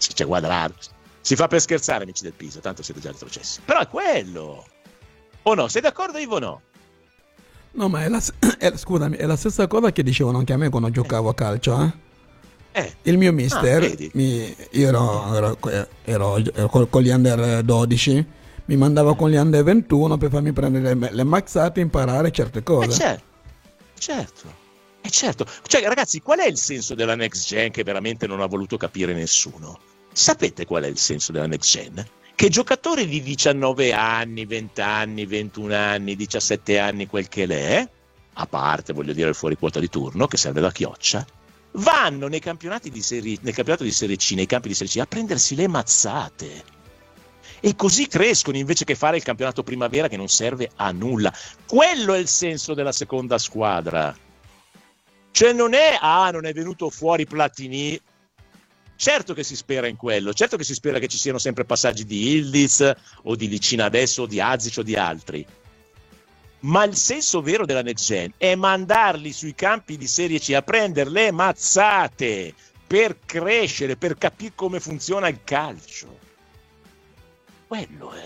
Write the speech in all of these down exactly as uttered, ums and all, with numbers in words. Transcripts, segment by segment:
C'è Quadrado. Si fa per scherzare, amici del Pisa, tanto siete già retrocessi. Però è quello. O no? Sei d'accordo, Ivo, o no? No, ma è la, è, scusami, è la stessa cosa che dicevano anche a me quando giocavo a calcio, eh? Eh. Il mio mister, ah, mi, io ero, ero, ero, ero con, con gli under dodici, mi mandava con gli under ventuno per farmi prendere le, le maxate e imparare certe cose. Eh certo, certo, eh certo. Cioè, ragazzi, qual è il senso della next gen che veramente non ha voluto capire nessuno? Sapete qual è il senso della next gen? Che giocatori di diciannove anni, venti anni, ventuno anni, diciassette anni, quel che l'è, a parte, voglio dire, il fuori quota di turno, che serve da chioccia, vanno nei campionati di serie, nel campionato di Serie C, nei campi di Serie C, a prendersi le mazzate. E così crescono, invece che fare il campionato primavera che non serve a nulla. Quello è il senso della seconda squadra. Cioè non è, ah, non è venuto fuori Platini. Certo che si spera in quello, certo che si spera che ci siano sempre passaggi di Ildiz o di Licina adesso o di Azic o di altri. Ma il senso vero della next gen è mandarli sui campi di Serie C a prendere le mazzate per crescere, per capire come funziona il calcio. Quello è.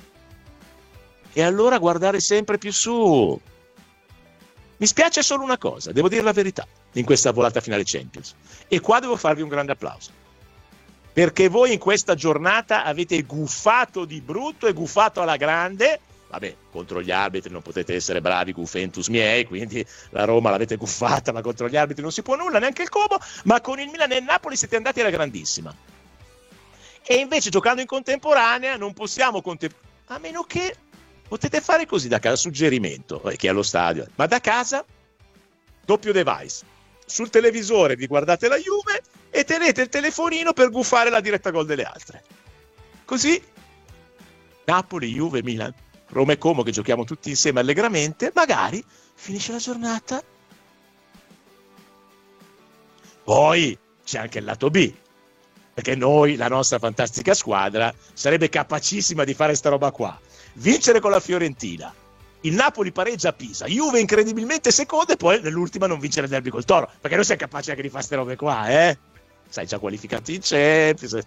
E allora guardare sempre più su. Mi spiace solo una cosa, devo dire la verità, in questa volata finale Champions. E qua devo farvi un grande applauso. Perché voi in questa giornata avete guffato di brutto e guffato alla grande. Vabbè, contro gli arbitri non potete essere bravi, guffentus miei, quindi la Roma l'avete guffata, ma contro gli arbitri non si può nulla, neanche il Como, ma con il Milan e il Napoli siete andati alla grandissima. E invece giocando in contemporanea non possiamo contemporaneamente, a meno che potete fare così da casa, suggerimento, eh, che è allo stadio, ma da casa, doppio device, sul televisore vi guardate la Juve e tenete il telefonino per guffare la diretta gol delle altre. Così Napoli, Juve, Milan, Roma e Como che giochiamo tutti insieme allegramente, magari finisce la giornata. Poi c'è anche il lato B, perché noi, la nostra fantastica squadra, sarebbe capacissima di fare sta roba qua. Vincere con la Fiorentina, il Napoli pareggia a Pisa, Juve incredibilmente seconda e poi nell'ultima non vincere il derby col Toro, perché noi siamo capaci anche di fare ste robe qua, eh? Sai, già qualificati in Champions.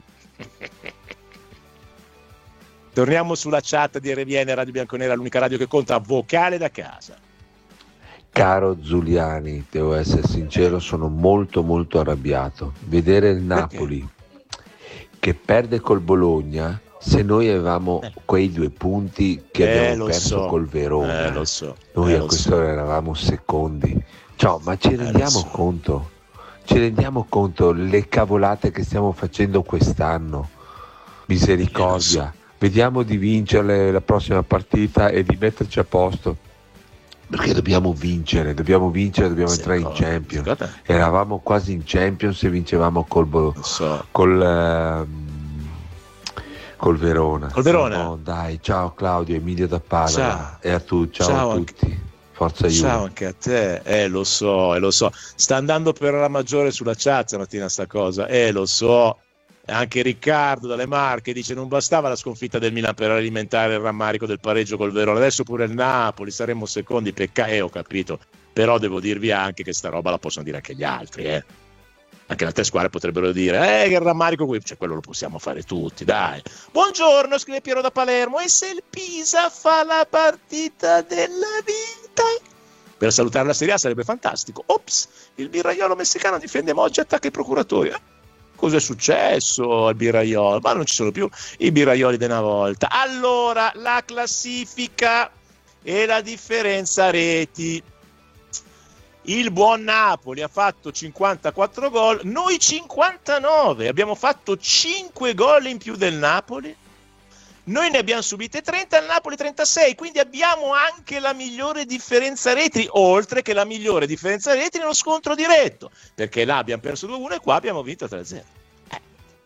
Torniamo sulla chat di R V N Radio Bianconera, l'unica radio che conta, vocale da casa. Caro Giuliani, devo essere sincero, sono molto molto arrabbiato. Vedere il Napoli che perde col Bologna, se noi avevamo eh. quei due punti che eh, abbiamo perso so. col Verona, eh, lo so. noi eh, a quest'ora so. eravamo secondi. Ciao, ma ci rendiamo so. conto? Ci rendiamo conto le cavolate che stiamo facendo quest'anno? Misericordia. Vediamo di vincere la prossima partita e di metterci a posto, perché dobbiamo vincere, dobbiamo vincere, dobbiamo entrare in Champions. Secondo... Eravamo quasi in Champions e vincevamo col Bo... so. col, uh, col Verona. Col Verona. No, dai, ciao Claudio, Emilio da Padova. Ciao. E a tu, ciao, ciao a tutti. Anche... Forza Juve. Ciao anche a te. Eh, lo so, eh, lo so. Sta andando per la maggiore sulla chat stamattina sta cosa. Eh, lo so. Anche Riccardo dalle Marche dice non bastava la sconfitta del Milan per alimentare il rammarico del pareggio col Verona, adesso pure il Napoli, saremmo secondi, peccato, eh, ho capito, però devo dirvi anche che sta roba la possono dire anche gli altri, eh. Anche le altre squadre potrebbero dire eh, che il rammarico qui, cioè quello lo possiamo fare tutti, dai. Buongiorno, scrive Piero da Palermo, e se il Pisa fa la partita della vita? Per salutare la Serie A sarebbe fantastico. Ops, il birraiolo messicano difende Moggi e attacca i procuratori, eh? Cosa è successo al birraiolo? Ma non ci sono più i birraioli di una volta. Allora, la classifica e la differenza reti. Il buon Napoli ha fatto cinquantaquattro gol, noi cinquantanove. Abbiamo fatto cinque gol in più del Napoli. Noi ne abbiamo subite trenta, il Napoli trentasei, quindi abbiamo anche la migliore differenza reti, oltre che la migliore differenza reti nello scontro diretto, perché là abbiamo perso due a uno e qua abbiamo vinto tre a zero. Eh.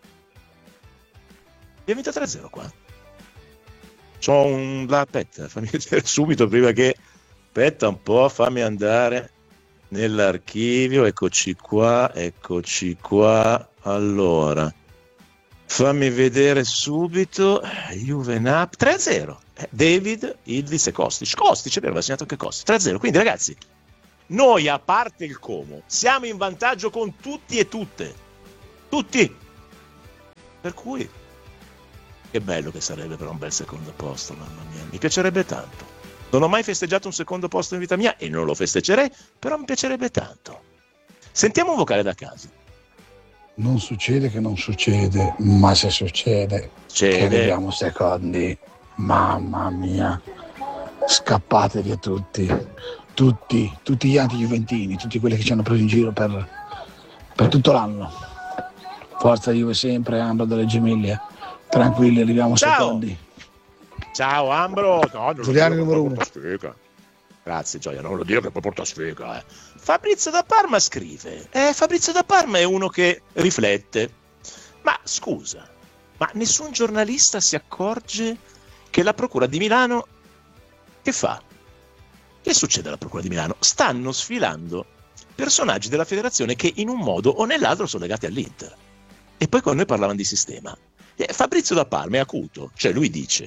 Abbiamo vinto tre a zero qua. C'ho un... Aspetta, fammi vedere subito prima che... Aspetta un po', fammi andare nell'archivio, eccoci qua, eccoci qua, allora... Fammi vedere subito Juve Napoli tre a zero. Eh, David, Ildiz e Kostic. Kostic, è vero, aveva segnato anche Kostic. tre a zero. Quindi ragazzi, noi a parte il Como siamo in vantaggio con tutti e tutte. Tutti. Per cui che bello che sarebbe per un bel secondo posto, mamma mia, mi piacerebbe tanto. Non ho mai festeggiato un secondo posto in vita mia e non lo festeggerei, però mi piacerebbe tanto. Sentiamo un vocale da casa. Non succede che non succede, ma se succede, Cede. che arriviamo secondi, mamma mia, scappate via tutti, tutti, tutti gli anti-juventini, tutti quelli che ci hanno preso in giro per, per tutto l'anno. Forza Juve sempre, Ambro delle Gemiglie, tranquilli, arriviamo Ciao. secondi. Ciao Ambro. No, non Giuliani lo numero dico, uno. porta sfiga. Grazie Gioia, non lo dico che poi porta sfiga. Eh. Fabrizio da Parma scrive, eh, Fabrizio da Parma è uno che riflette. Ma scusa, ma nessun giornalista si accorge che la Procura di Milano che fa? Che succede alla Procura di Milano? Stanno sfilando personaggi della federazione che in un modo o nell'altro sono legati all'Inter. E poi con noi parlavano di sistema. Eh, Fabrizio da Parma è acuto, cioè lui dice,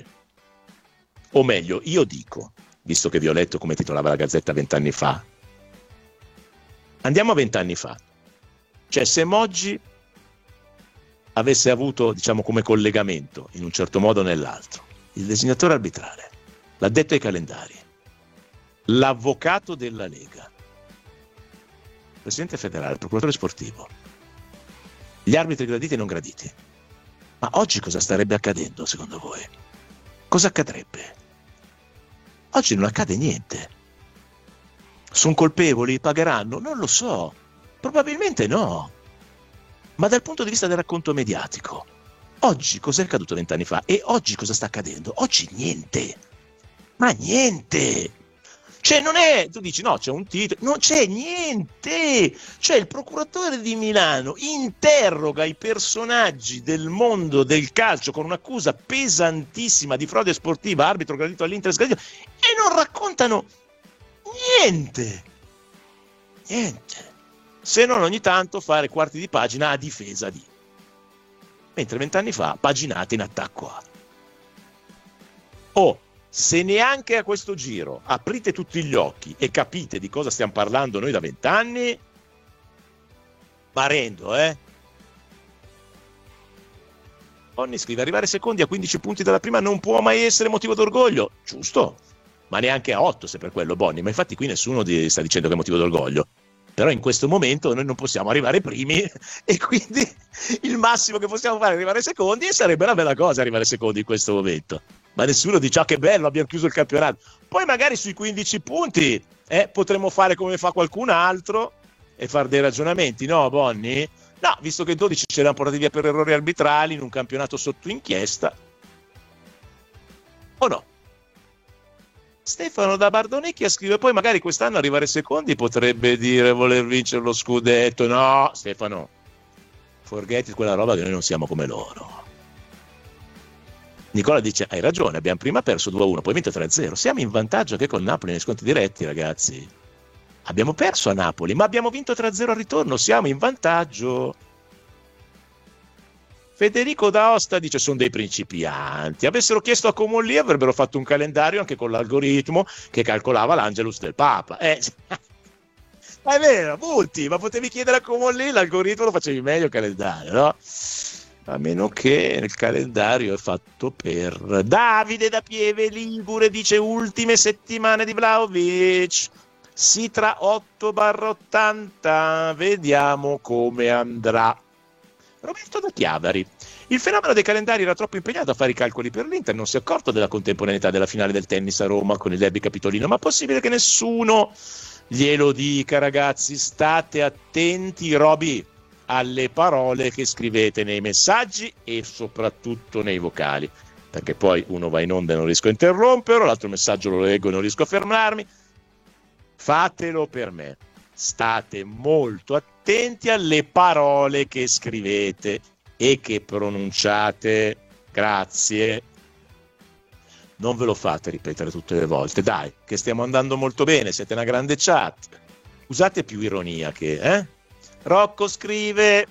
o meglio, io dico, visto che vi ho letto come titolava la Gazzetta vent'anni fa, andiamo a vent'anni fa. Cioè se Moggi avesse avuto, diciamo, come collegamento, in un certo modo o nell'altro, il designatore arbitrale, l'addetto ai calendari, l'avvocato della Lega, il presidente federale, il procuratore sportivo, gli arbitri graditi e non graditi. Ma oggi cosa starebbe accadendo secondo voi? Cosa accadrebbe? Oggi non accade niente. Sono colpevoli? Pagheranno? Non lo so. Probabilmente no. Ma dal punto di vista del racconto mediatico, oggi cos'è accaduto vent'anni fa? E oggi cosa sta accadendo? Oggi niente. Ma niente. Cioè non è, tu dici no, c'è un titolo, non c'è niente. Cioè il procuratore di Milano interroga i personaggi del mondo del calcio con un'accusa pesantissima di frode sportiva, arbitro gradito all'Inter sgradito, e non raccontano niente. Niente. Se non ogni tanto fare quarti di pagina a difesa di. Mentre vent'anni fa paginate in attacco a. Oh, se neanche a questo giro aprite tutti gli occhi e capite di cosa stiamo parlando noi da vent'anni, marendo, eh? Onni scrive, arrivare secondi a quindici punti dalla prima non può mai essere motivo d'orgoglio. Giusto, ma neanche a otto se per quello, Bonni. Ma infatti qui nessuno di, sta dicendo che è motivo d'orgoglio. Però in questo momento noi non possiamo arrivare primi e quindi il massimo che possiamo fare è arrivare secondi, e sarebbe una bella cosa arrivare secondi in questo momento. Ma nessuno dice, ah che bello, abbiamo chiuso il campionato. Poi magari sui quindici punti eh, potremmo fare come fa qualcun altro e fare dei ragionamenti, no Bonni? No, visto che dodici ce l'hanno portati via per errori arbitrali in un campionato sotto inchiesta. O no? Stefano da Bardonecchia scrive, poi magari quest'anno arrivare secondi potrebbe dire voler vincere lo scudetto. No, Stefano, forget it, quella roba che noi non siamo come loro. Nicola dice, hai ragione, abbiamo prima perso due a uno, poi vinto tre a zero. Siamo in vantaggio anche con Napoli nei sconti diretti, ragazzi. Abbiamo perso a Napoli, ma abbiamo vinto tre a zero al ritorno, siamo in vantaggio. Federico d'Aosta dice, sono dei principianti. Avessero chiesto a Comolli avrebbero fatto un calendario anche con l'algoritmo che calcolava l'Angelus del Papa. Eh, ma è vero, molti, ma potevi chiedere a Comolli, l'algoritmo lo facevi meglio il calendario, no? A meno che il calendario è fatto per Davide da Pieve Ligure, dice ultime settimane di Vlahovic, sì tra otto ottanta, vediamo come andrà. Roberto da Chiavari, il fenomeno dei calendari era troppo impegnato a fare i calcoli per l'Inter, non si è accorto della contemporaneità della finale del tennis a Roma con il derby capitolino, ma possibile che nessuno glielo dica, ragazzi? State attenti, Roby, alle parole che scrivete nei messaggi e soprattutto nei vocali, perché poi uno va in onda e non riesco a interromperlo, l'altro messaggio lo leggo e non riesco a fermarmi. Fatelo per me, state molto attenti alle parole che scrivete e che pronunciate, grazie. Non ve lo fate ripetere tutte le volte, dai, che stiamo andando molto bene, siete una grande chat, usate più ironia che, eh? Rocco scrive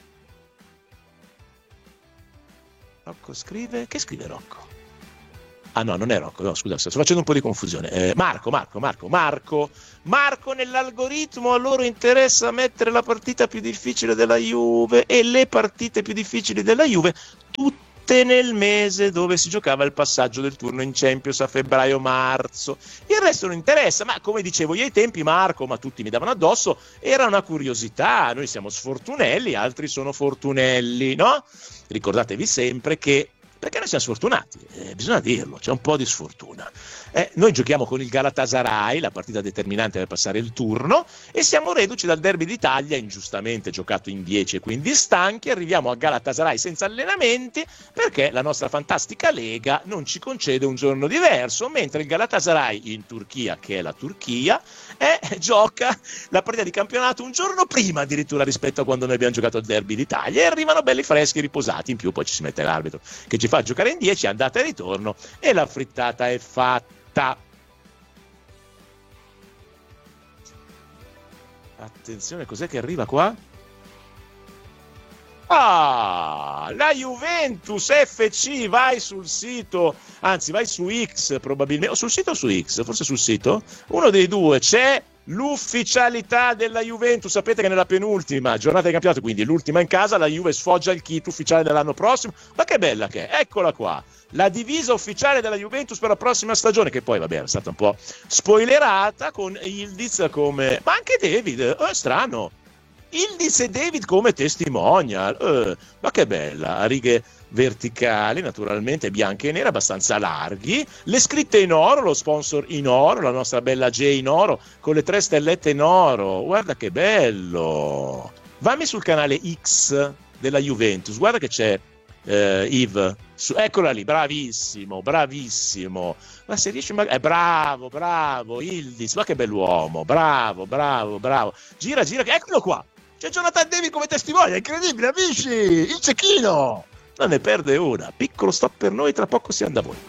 Rocco scrive che scrive Rocco? Ah no, non è Rocco, no, scusa, sto facendo un po' di confusione. eh, Marco, Marco, Marco, Marco Marco nell'algoritmo a loro interessa mettere la partita più difficile della Juve e le partite più difficili della Juve tutte tutte nel mese dove si giocava il passaggio del turno in Champions a febbraio-marzo. Il resto non interessa, ma come dicevo io ai tempi, Marco, ma tutti mi davano addosso, era una curiosità. Noi siamo sfortunelli, altri sono fortunelli, no? Ricordatevi sempre che, perché noi siamo sfortunati, eh, bisogna dirlo, c'è un po' di sfortuna. Eh, noi giochiamo con il Galatasaray, la partita determinante per passare il turno, e siamo reduci dal derby d'Italia, ingiustamente giocato in dieci e quindi stanchi. Arriviamo a Galatasaray senza allenamenti perché la nostra fantastica Lega non ci concede un giorno diverso, mentre il Galatasaray in Turchia, che è la Turchia, eh, gioca la partita di campionato un giorno prima addirittura rispetto a quando noi abbiamo giocato il derby d'Italia, e arrivano belli freschi, riposati. In più poi ci si mette l'arbitro che ci fa giocare in dieci, andata e ritorno, e la frittata è fatta. Attenzione, cos'è che arriva qua? Ah, la Juventus F C, vai sul sito, anzi vai su X probabilmente, o sul sito o su X, forse sul sito, uno dei due, c'è l'ufficialità della Juventus. Sapete che nella penultima giornata di campionato, quindi l'ultima in casa, la Juve sfoggia il kit ufficiale dell'anno prossimo. Ma che bella che è, eccola qua, la divisa ufficiale della Juventus per la prossima stagione, che poi vabbè è stata un po' spoilerata con Yildiz come, ma anche David, oh, è strano, Yildiz e David come testimonial, eh, ma che bella, a righe verticali naturalmente, bianche e nere, abbastanza larghi, le scritte in oro, lo sponsor in oro, la nostra bella J in oro con le tre stellette in oro, guarda che bello. Vammi sul canale X della Juventus, guarda che c'è eh, Yves, su, eccola lì, bravissimo, bravissimo, ma se riesci mag- eh, bravo, bravo, Yildiz, ma che bell'uomo, bravo, bravo, bravo, gira, gira, eccolo qua, c'è Jonathan David come testimone, incredibile, amici, il cecchino, non ne perde una. Piccolo stop per noi, tra poco siamo da voi.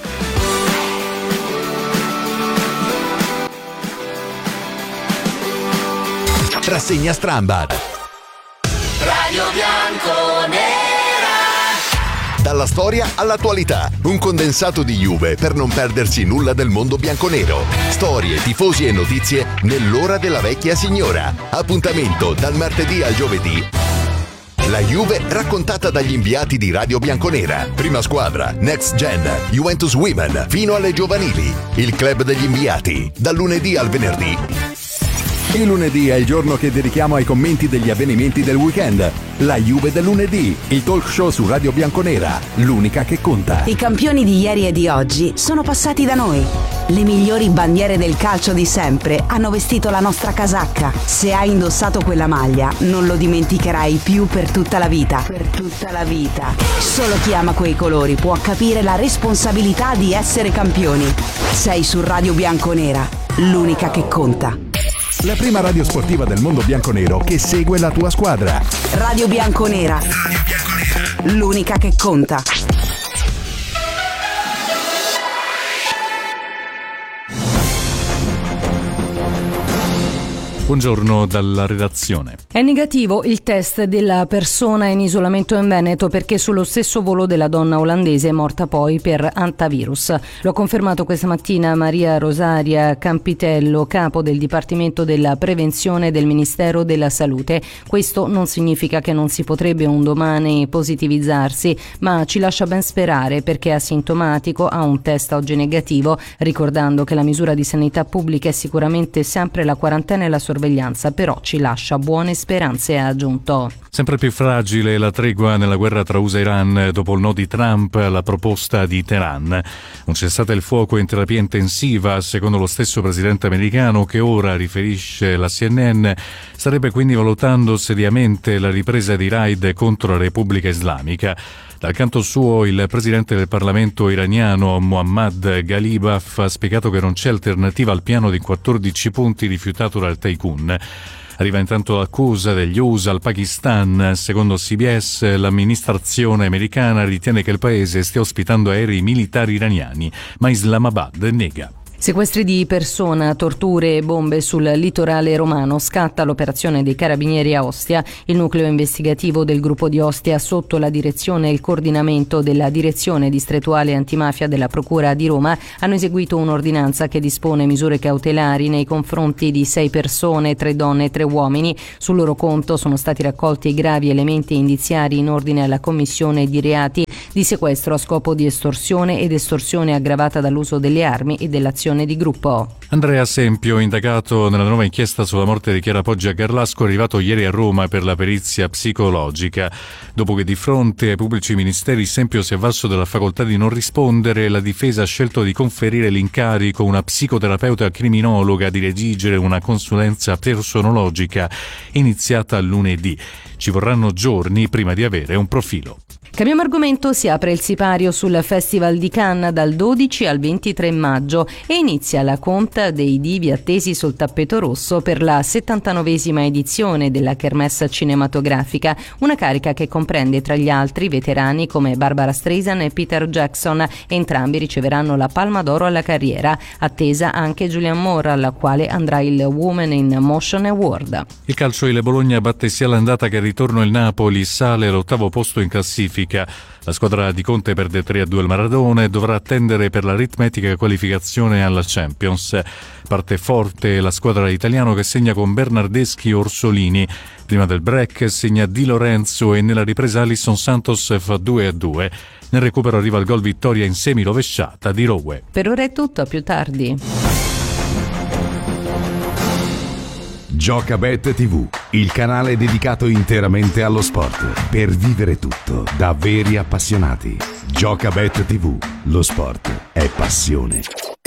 Rassegna Strambad. Radio Bianconera. Dalla storia all'attualità, un condensato di Juve per non perdersi nulla del mondo bianconero. Storie, tifosi e notizie nell'ora della vecchia signora. Appuntamento dal martedì al giovedì. La Juve raccontata dagli inviati di Radio Bianconera. Prima squadra, Next Gen, Juventus Women, fino alle giovanili. Il club degli inviati, dal lunedì al venerdì. Il lunedì è il giorno che dedichiamo ai commenti degli avvenimenti del weekend. La Juve del lunedì, il talk show su Radio Bianconera, l'unica che conta. I campioni di ieri e di oggi sono passati da noi. Le migliori bandiere del calcio di sempre hanno vestito la nostra casacca. Se hai indossato quella maglia, non lo dimenticherai più per tutta la vita. Per tutta la vita. Solo chi ama quei colori può capire la responsabilità di essere campioni. Sei su Radio Bianconera, l'unica che conta. La prima radio sportiva del mondo bianconero che segue la tua squadra. Radio Bianconera, l'unica che conta. Buongiorno dalla redazione. È negativo il test della persona in isolamento in Veneto perché sullo stesso volo della donna olandese è morta poi per antivirus. Lo ha confermato questa mattina Maria Rosaria Campitello, capo del Dipartimento della Prevenzione del Ministero della Salute. Questo non significa che non si potrebbe un domani positivizzarsi, ma ci lascia ben sperare perché è asintomatico, ha un test oggi negativo, ricordando che la misura di sanità pubblica è sicuramente sempre la quarantena e la sorveglianza. sorveglianza, però ci lascia buone speranze, ha aggiunto. Sempre più fragile la tregua nella guerra tra U S A e Iran dopo il no di Trump alla proposta di Teheran. Un cessate il fuoco in terapia intensiva, secondo lo stesso presidente americano, che ora, riferisce la C N N, starebbe quindi valutando seriamente la ripresa di raid contro la Repubblica Islamica. Dal canto suo, il presidente del Parlamento iraniano Mohammad Ghalibaf ha spiegato che non c'è alternativa al piano di quattordici punti rifiutato dal Tycoon. Arriva intanto l'accusa degli U S A al Pakistan. Secondo C B S, l'amministrazione americana ritiene che il paese stia ospitando aerei militari iraniani, ma Islamabad nega. Sequestri di persona, torture e bombe sul litorale romano. Scatta l'operazione dei carabinieri a Ostia. Il nucleo investigativo del gruppo di Ostia, sotto la direzione e il coordinamento della direzione distrettuale antimafia della Procura di Roma, hanno eseguito un'ordinanza che dispone misure cautelari nei confronti di sei persone, tre donne e tre uomini. Sul loro conto sono stati raccolti gravi elementi indiziari in ordine alla commissione di reati di sequestro a scopo di estorsione ed estorsione aggravata dall'uso delle armi e dell'azione di gruppo. Andrea Sempio, indagato nella nuova inchiesta sulla morte di Chiara Poggi a Garlasco, è arrivato ieri a Roma per la perizia psicologica. Dopo che di fronte ai pubblici ministeri Sempio si è avvalso della facoltà di non rispondere, la difesa ha scelto di conferire l'incarico a una psicoterapeuta criminologa di redigere una consulenza personologica iniziata lunedì. Ci vorranno giorni prima di avere un profilo. Cambiamo argomento, si apre il sipario sul Festival di Cannes dal dodici al ventitré maggio e inizia la conta dei divi attesi sul tappeto rosso per la settantanovesima edizione della Kermesse cinematografica, una carica che comprende tra gli altri veterani come Barbara Streisand e Peter Jackson. Entrambi riceveranno la Palma d'Oro alla carriera, attesa anche Julianne Moore, alla quale andrà il Women in Motion Award. Il calcio, il Bologna batte sia l'andata che il ritorno il Napoli, sale all'ottavo posto in classifica. La squadra di Conte perde tre a due al Maradona e dovrà attendere per l'aritmetica qualificazione alla Champions. Parte forte la squadra italiana che segna con Bernardeschi e Orsolini. Prima del break segna Di Lorenzo e nella ripresa Alisson Santos fa due a due. Nel recupero arriva il gol vittoria in semi-rovesciata di Rowe. Per ora è tutto, a più tardi. Giocabet tivù, il canale dedicato interamente allo sport, per vivere tutto da veri appassionati. Giocabet tivù, lo sport è passione.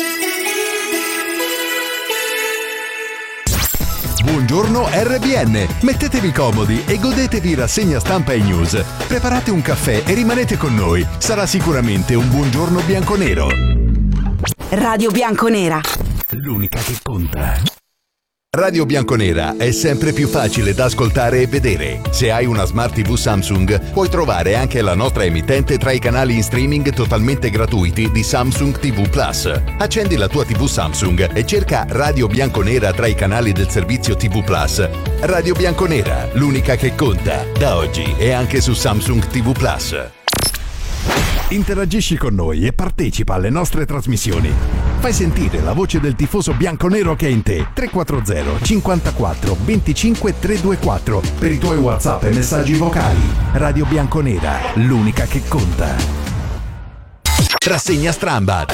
Buongiorno R B N, mettetevi comodi e godetevi rassegna stampa e news. Preparate un caffè e rimanete con noi, sarà sicuramente un buongiorno bianconero. Radio Bianconera, l'unica che conta. Radio Bianconera è sempre più facile da ascoltare e vedere. Se hai una Smart tivù Samsung, puoi trovare anche la nostra emittente tra i canali in streaming totalmente gratuiti di Samsung tivù Plus. Accendi la tua tivù Samsung e cerca Radio Bianconera tra i canali del servizio tivù Plus. Radio Bianconera, l'unica che conta. Da oggi è anche su Samsung tivù Plus. Interagisci con noi e partecipa alle nostre trasmissioni. Fai sentire la voce del tifoso bianconero che è in te. tre quattro zero cinquantaquattro venticinque trecentoventiquattro per i tuoi WhatsApp e messaggi vocali. Radio Bianconera, l'unica che conta. Rassegna Strambad.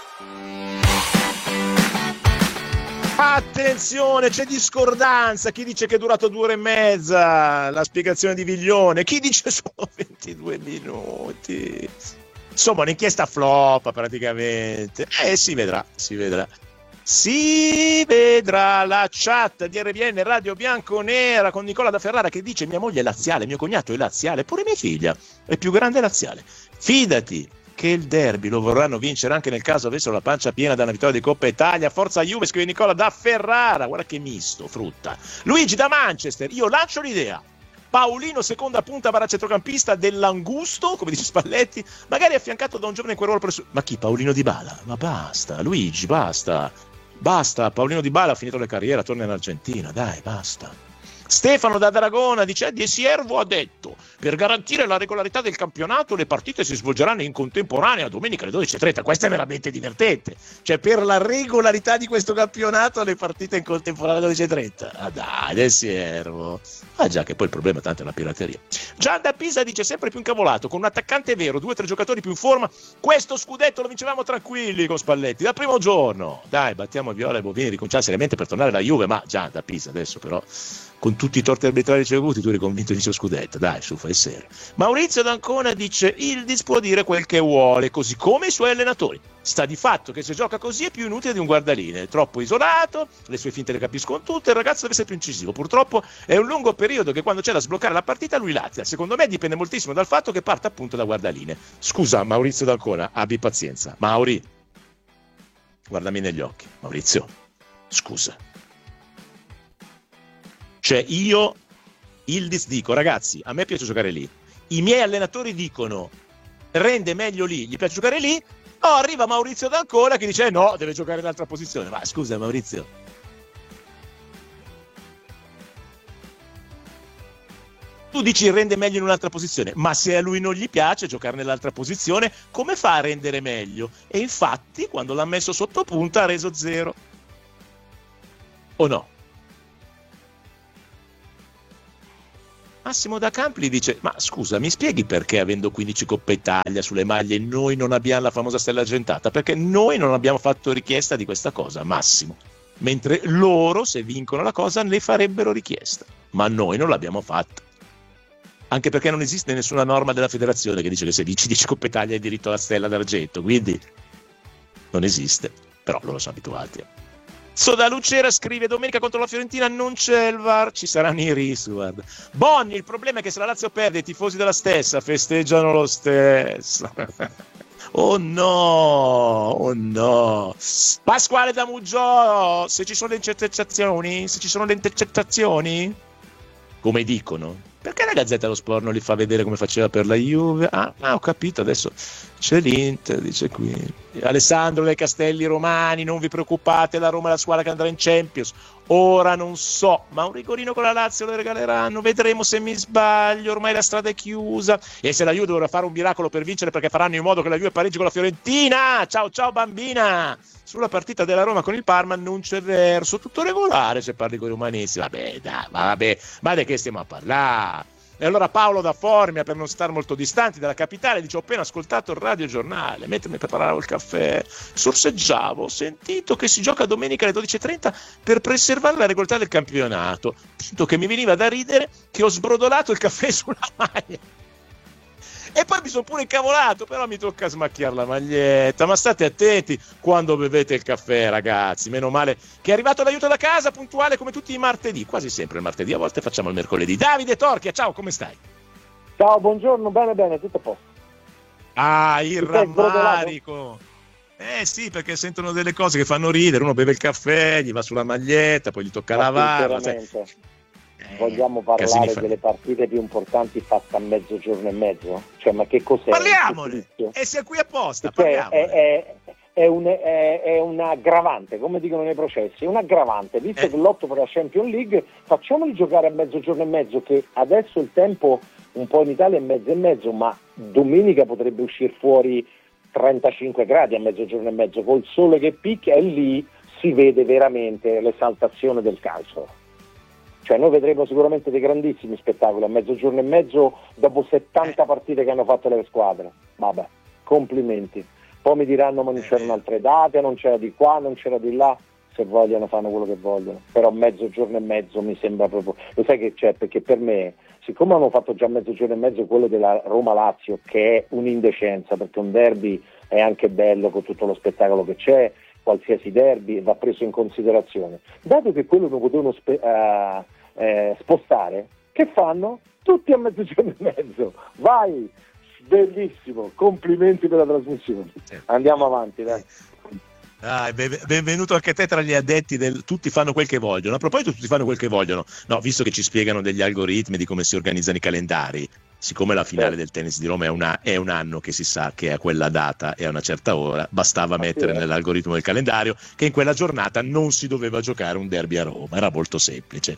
Attenzione, c'è discordanza. Chi dice che è durato due ore e mezza la spiegazione di Viglione, chi dice solo ventidue minuti. Insomma, un'inchiesta flop praticamente. Eh, si vedrà, si vedrà. Si vedrà. La chat di R B N Radio Bianconera con Nicola da Ferrara che dice: mia moglie è laziale, mio cognato è laziale, pure mia figlia è più grande laziale. Fidati che il derby lo vorranno vincere anche nel caso avessero la pancia piena da una vittoria di Coppa Italia. Forza Juve, scrive Nicola da Ferrara. Guarda che misto, frutta. Luigi da Manchester, io lancio l'idea: Paolino seconda punta barra centrocampista dell'Angusto, come dice Spalletti, magari affiancato da un giovane in quel ruolo presso... Ma chi? Paolino Dybala? Ma basta, Luigi, basta. Basta, Paolino Dybala ha finito la carriera, torna in Argentina, dai, basta. Stefano da Dragona dice: Di Siervo ha detto: per garantire la regolarità del campionato le partite si svolgeranno in contemporanea domenica alle dodici e trenta. Questa è veramente divertente, cioè per la regolarità di questo campionato le partite in contemporanea alle dodici e trenta. Ah dai, Di Siervo. Ah già, che poi il problema tanto è la pirateria. Gian da Pisa dice: sempre più incavolato, con un attaccante vero, due o tre giocatori più in forma, questo scudetto lo vincevamo tranquilli con Spalletti dal primo giorno. Dai, battiamo Viola e Bovini, ricominciare seriamente per tornare alla Juve. Ma Gian da Pisa adesso però, con tutti i torti arbitrali ricevuti, tu eri convinto di suo scudetto. Dai, su, fai serio. Maurizio D'Ancona dice: Ildis può dire quel che vuole, così come i suoi allenatori. Sta di fatto che se gioca così è più inutile di un guardaline, è troppo isolato, le sue finte le capiscono tutte, il ragazzo deve essere più incisivo. Purtroppo è un lungo periodo che quando c'è da sbloccare la partita lui lazia. Secondo me dipende moltissimo dal fatto che parte appunto da guardaline. Scusa Maurizio D'Ancona, abbi pazienza. Mauri, guardami negli occhi. Maurizio, scusa. Cioè io, Ildis, dico: ragazzi, a me piace giocare lì. I miei allenatori dicono: rende meglio lì, gli piace giocare lì. Oh, arriva Maurizio D'Ancona che dice: no, deve giocare in un'altra posizione. Ma scusa Maurizio, tu dici rende meglio in un'altra posizione, ma se a lui non gli piace giocare nell'altra posizione, come fa a rendere meglio? E infatti quando l'ha messo sotto punta ha reso zero. O no? Massimo da Campi gli dice: ma scusa, mi spieghi perché avendo quindici Coppe Italia sulle maglie noi non abbiamo la famosa stella argentata? Perché noi non abbiamo fatto richiesta di questa cosa, Massimo, mentre loro, se vincono la cosa, ne farebbero richiesta, ma noi non l'abbiamo fatta, anche perché non esiste nessuna norma della federazione che dice che se vinci dieci Coppe Italia hai diritto alla stella d'argento, quindi non esiste, però loro sono abituati. Soda Lucera scrive: domenica contro la Fiorentina non c'è il V A R, ci saranno i Risward. Bonni, il problema è che se la Lazio perde i tifosi della stessa festeggiano lo stesso. Oh no, oh no. Pasquale da Muggio, se ci sono le intercettazioni, se ci sono le intercettazioni, come dicono, perché la Gazzetta dello Sport non li fa vedere come faceva per la Juve? Ah, ah ho capito, adesso c'è l'Inter, dice qui. Alessandro dei Castelli Romani, non vi preoccupate, la Roma è la squadra che andrà in Champions. Ora non so, ma un rigorino con la Lazio lo regaleranno, vedremo se mi sbaglio, ormai la strada è chiusa. E se la Juve dovrà fare un miracolo per vincere, perché faranno in modo che la Juve pareggi con la Fiorentina. Ciao ciao bambina. Sulla partita della Roma con il Parma non c'è verso, tutto regolare se parli con i romanisti. Vabbè, dai, vabbè, ma di che stiamo a parlare? E allora Paolo da Formia, per non stare molto distanti dalla capitale, dice: ho appena ascoltato il radiogiornale mentre mi preparavo il caffè, sorseggiavo, ho sentito che si gioca domenica alle dodici e trenta per preservare la regolarità del campionato, tanto che mi veniva da ridere che ho sbrodolato il caffè sulla maglia. E poi mi sono pure incavolato, però mi tocca smacchiare la maglietta. Ma state attenti quando bevete il caffè, ragazzi. Meno male che è arrivato l'aiuto da casa, puntuale come tutti i martedì. Quasi sempre il martedì, a volte facciamo il mercoledì. Davide Torchia, ciao, come stai? Ciao, buongiorno, bene, bene, tutto a posto. Ah, il rammarico. Eh sì, perché sentono delle cose che fanno ridere. Uno beve il caffè, gli va sulla maglietta, poi gli tocca lavarla. Vogliamo parlare fa... delle partite più importanti fatte a mezzogiorno e mezzo? Cioè, ma che cos'è? Parliamone! E sei qui apposta, cioè, parliamone. È, è, è, un, è, è un aggravante, come dicono nei processi, è un aggravante. Visto eh. che lotto per la Champions League, facciamoli giocare a mezzogiorno e mezzo, che adesso il tempo un po' in Italia è mezzo e mezzo, ma domenica potrebbe uscire fuori trentacinque gradi a mezzogiorno e mezzo, col sole che picchia, e lì si vede veramente l'esaltazione del calcio. Cioè noi vedremo sicuramente dei grandissimi spettacoli a mezzogiorno e mezzo dopo settanta partite che hanno fatto le squadre. Vabbè, complimenti. Poi mi diranno: ma non c'erano altre date, non c'era di qua, non c'era di là. Se vogliono fanno quello che vogliono, però mezzogiorno e mezzo mi sembra proprio... Lo sai che c'è? Perché per me, siccome hanno fatto già mezzogiorno e mezzo quello della Roma-Lazio, che è un'indecenza, perché un derby è anche bello con tutto lo spettacolo che c'è, qualsiasi derby va preso in considerazione. Dato che quello non potevano spe- uh, eh, spostare, che fanno? Tutti a mezzogiorno e mezzo. Vai, bellissimo, complimenti per la trasmissione. Andiamo avanti, dai. Ah, benvenuto anche te tra gli addetti del tutti fanno quel che vogliono. A proposito, tutti fanno quel che vogliono. No, visto che ci spiegano degli algoritmi di come si organizzano i calendari, siccome la finale del tennis di Roma è, una, è un anno che si sa che a quella data e a una certa ora, bastava mettere nell'algoritmo del calendario che in quella giornata non si doveva giocare un derby a Roma. Era molto semplice.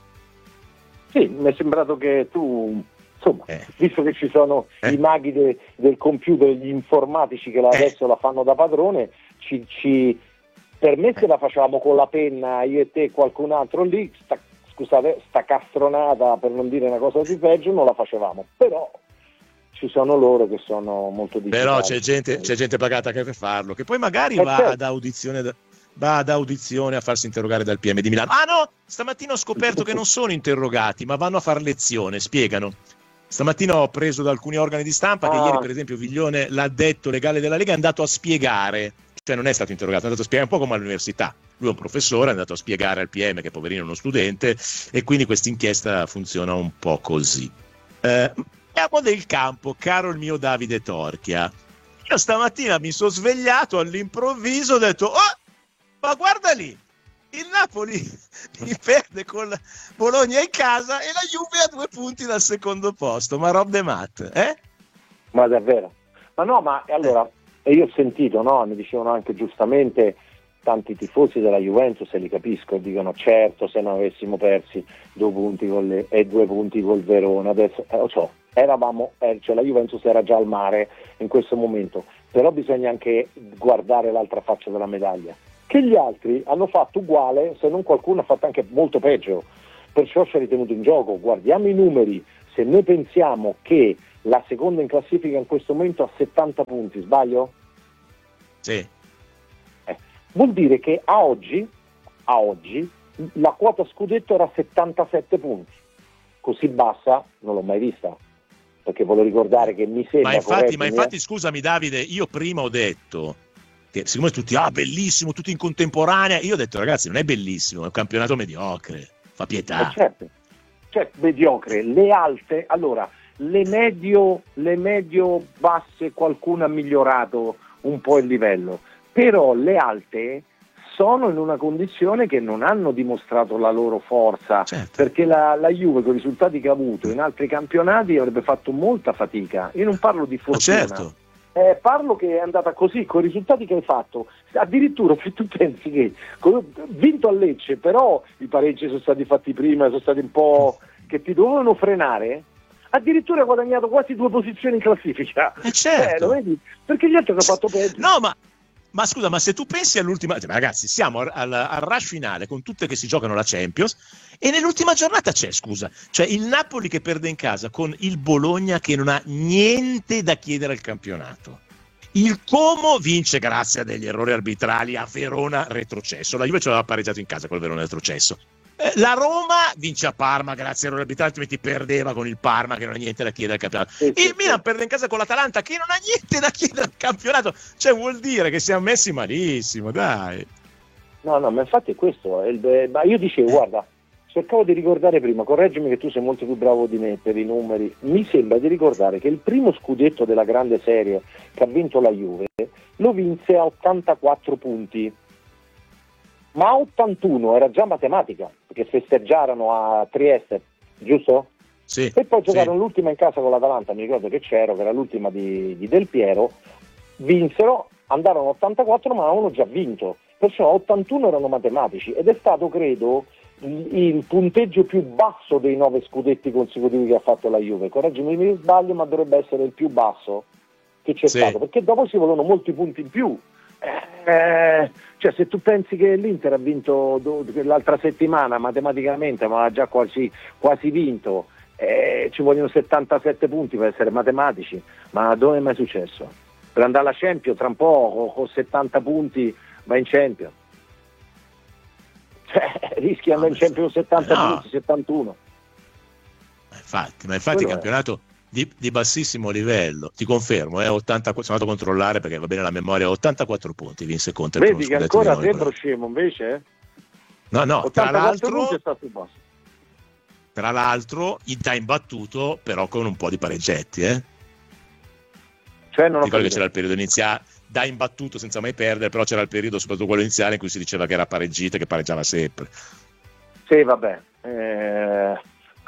Sì, mi è sembrato che tu, insomma, eh. visto che ci sono eh. i maghi de, del computer, gli informatici che la, eh. adesso la fanno da padrone, ci... ci per me se la facevamo con la penna, io e te e qualcun altro lì, sta, scusate, sta castronata, per non dire una cosa di peggio, non la facevamo, però ci sono loro che sono molto digitali. Però c'è gente, c'è gente pagata che per farlo, che poi magari eh va certo. ad audizione va ad audizione a farsi interrogare dal P M di Milano. Ah no, stamattina ho scoperto che non sono interrogati, ma vanno a far lezione, spiegano. Stamattina ho preso da alcuni organi di stampa ah. che ieri per esempio Viglione, l'addetto legale della Lega, è andato a spiegare. Cioè non è stato interrogato, è andato a spiegare un po' come all'università. Lui è un professore, è andato a spiegare al P M che poverino è uno studente, e quindi questa inchiesta funziona un po' così. Eh, Parliamo del campo, caro il mio Davide Torchia. Io stamattina mi sono svegliato all'improvviso, ho detto: oh, ma guarda lì, il Napoli mi perde con Bologna in casa e la Juve a due punti dal secondo posto. Ma rob de mat, eh? Ma davvero? Ma no, ma allora... E io ho sentito, no? Mi dicevano anche giustamente tanti tifosi della Juventus, e li capisco, dicono: certo, se non avessimo persi due punti con le, e due punti col Verona, adesso eh, lo so, eravamo, eh, cioè la Juventus era già al mare in questo momento, però bisogna anche guardare l'altra faccia della medaglia, che gli altri hanno fatto uguale, se non qualcuno ha fatto anche molto peggio, perciò ci ha ritenuto in gioco. Guardiamo i numeri, se noi pensiamo che la seconda in classifica in questo momento ha settanta punti, sbaglio? Sì. Eh, vuol dire che a oggi, a oggi la quota scudetto era settantasette punti, così bassa non l'ho mai vista, perché voglio ricordare che mi sembra... Ma infatti, correggimi, ma infatti scusami Davide, io prima ho detto che siccome tutti, ah bellissimo, tutti in contemporanea, io ho detto ragazzi non è bellissimo, è un campionato mediocre, fa pietà. Eh certo, cioè mediocre, le alte, allora le medio, le medio basse qualcuno ha migliorato un po' il livello, però le alte sono in una condizione che non hanno dimostrato la loro forza, certo. Perché la, la Juve con i risultati che ha avuto in altri campionati avrebbe fatto molta fatica. Io non parlo di fortuna, certo. eh, parlo che è andata così con i risultati che hai fatto. Addirittura se tu pensi che vinto a Lecce, però i pareggi sono stati fatti prima, sono stati un po' che ti dovevano frenare, addirittura ha guadagnato quasi due posizioni in classifica. Eh certo. Eh, lo vedi? Perché gli altri hanno fatto peggio. No, ma Ma scusa, ma se tu pensi all'ultima, cioè, ragazzi, siamo al, al, al rush finale con tutte che si giocano la Champions e nell'ultima giornata c'è, scusa, cioè il Napoli che perde in casa con il Bologna che non ha niente da chiedere al campionato. Il Como vince grazie a degli errori arbitrali a Verona retrocesso. La Juve ce l'aveva pareggiato in casa col Verona retrocesso. Eh, la Roma vince a Parma grazie a errori arbitrali, altrimenti perdeva con il Parma che non ha niente da chiedere al campionato. Sì, sì, il Milan sì. perde in casa con l'Atalanta che non ha niente da chiedere al campionato. Cioè vuol dire che siamo messi malissimo, dai. No, no, ma infatti è questo. È il, ma io dicevo, guarda, cercavo di ricordare prima, correggimi che tu sei molto più bravo di me per i numeri, mi sembra di ricordare che il primo scudetto della grande serie che ha vinto la Juve lo vinse a ottantaquattro punti, ma a ottantuno era già matematica, perché festeggiarono a Trieste, giusto? Sì. E poi giocarono sì. l'ultima in casa con l'Atalanta, mi ricordo che c'ero, che era l'ultima di, di Del Piero, vinsero, andarono a ottantaquattro ma avevano già vinto, perciò a ottantuno erano matematici ed è stato, credo, il, il punteggio più basso dei nove scudetti consecutivi che ha fatto la Juve. Correggimi se mi sbaglio, ma dovrebbe essere il più basso che c'è Sì. stato, perché dopo si volevano molti punti in più. Eh, cioè se tu pensi che l'Inter ha vinto do, l'altra settimana matematicamente, ma ha già quasi, quasi vinto, eh, ci vogliono settantasette punti per essere matematici, ma dove è mai successo? Per andare alla Champions tra un po' con settanta punti va in Champions, cioè rischi di andare in Champions settanta no. punti, settantuno. Ma infatti, ma infatti il campionato di, di bassissimo livello, ti confermo, è ottantaquattro, sono andato a controllare perché va bene la memoria, ottantaquattro punti vinse Conte. Vedi che ancora sembro scemo invece? Eh? No, no, tra l'altro, punti è stato il basso. tra l'altro il time battuto però con un po' di pareggetti, eh? Cioè non ho Ricordo che capito. c'era il periodo iniziale da imbattuto senza mai perdere, però c'era il periodo, soprattutto quello iniziale, in cui si diceva che era pareggita, che pareggiava sempre. Sì, vabbè. Eh...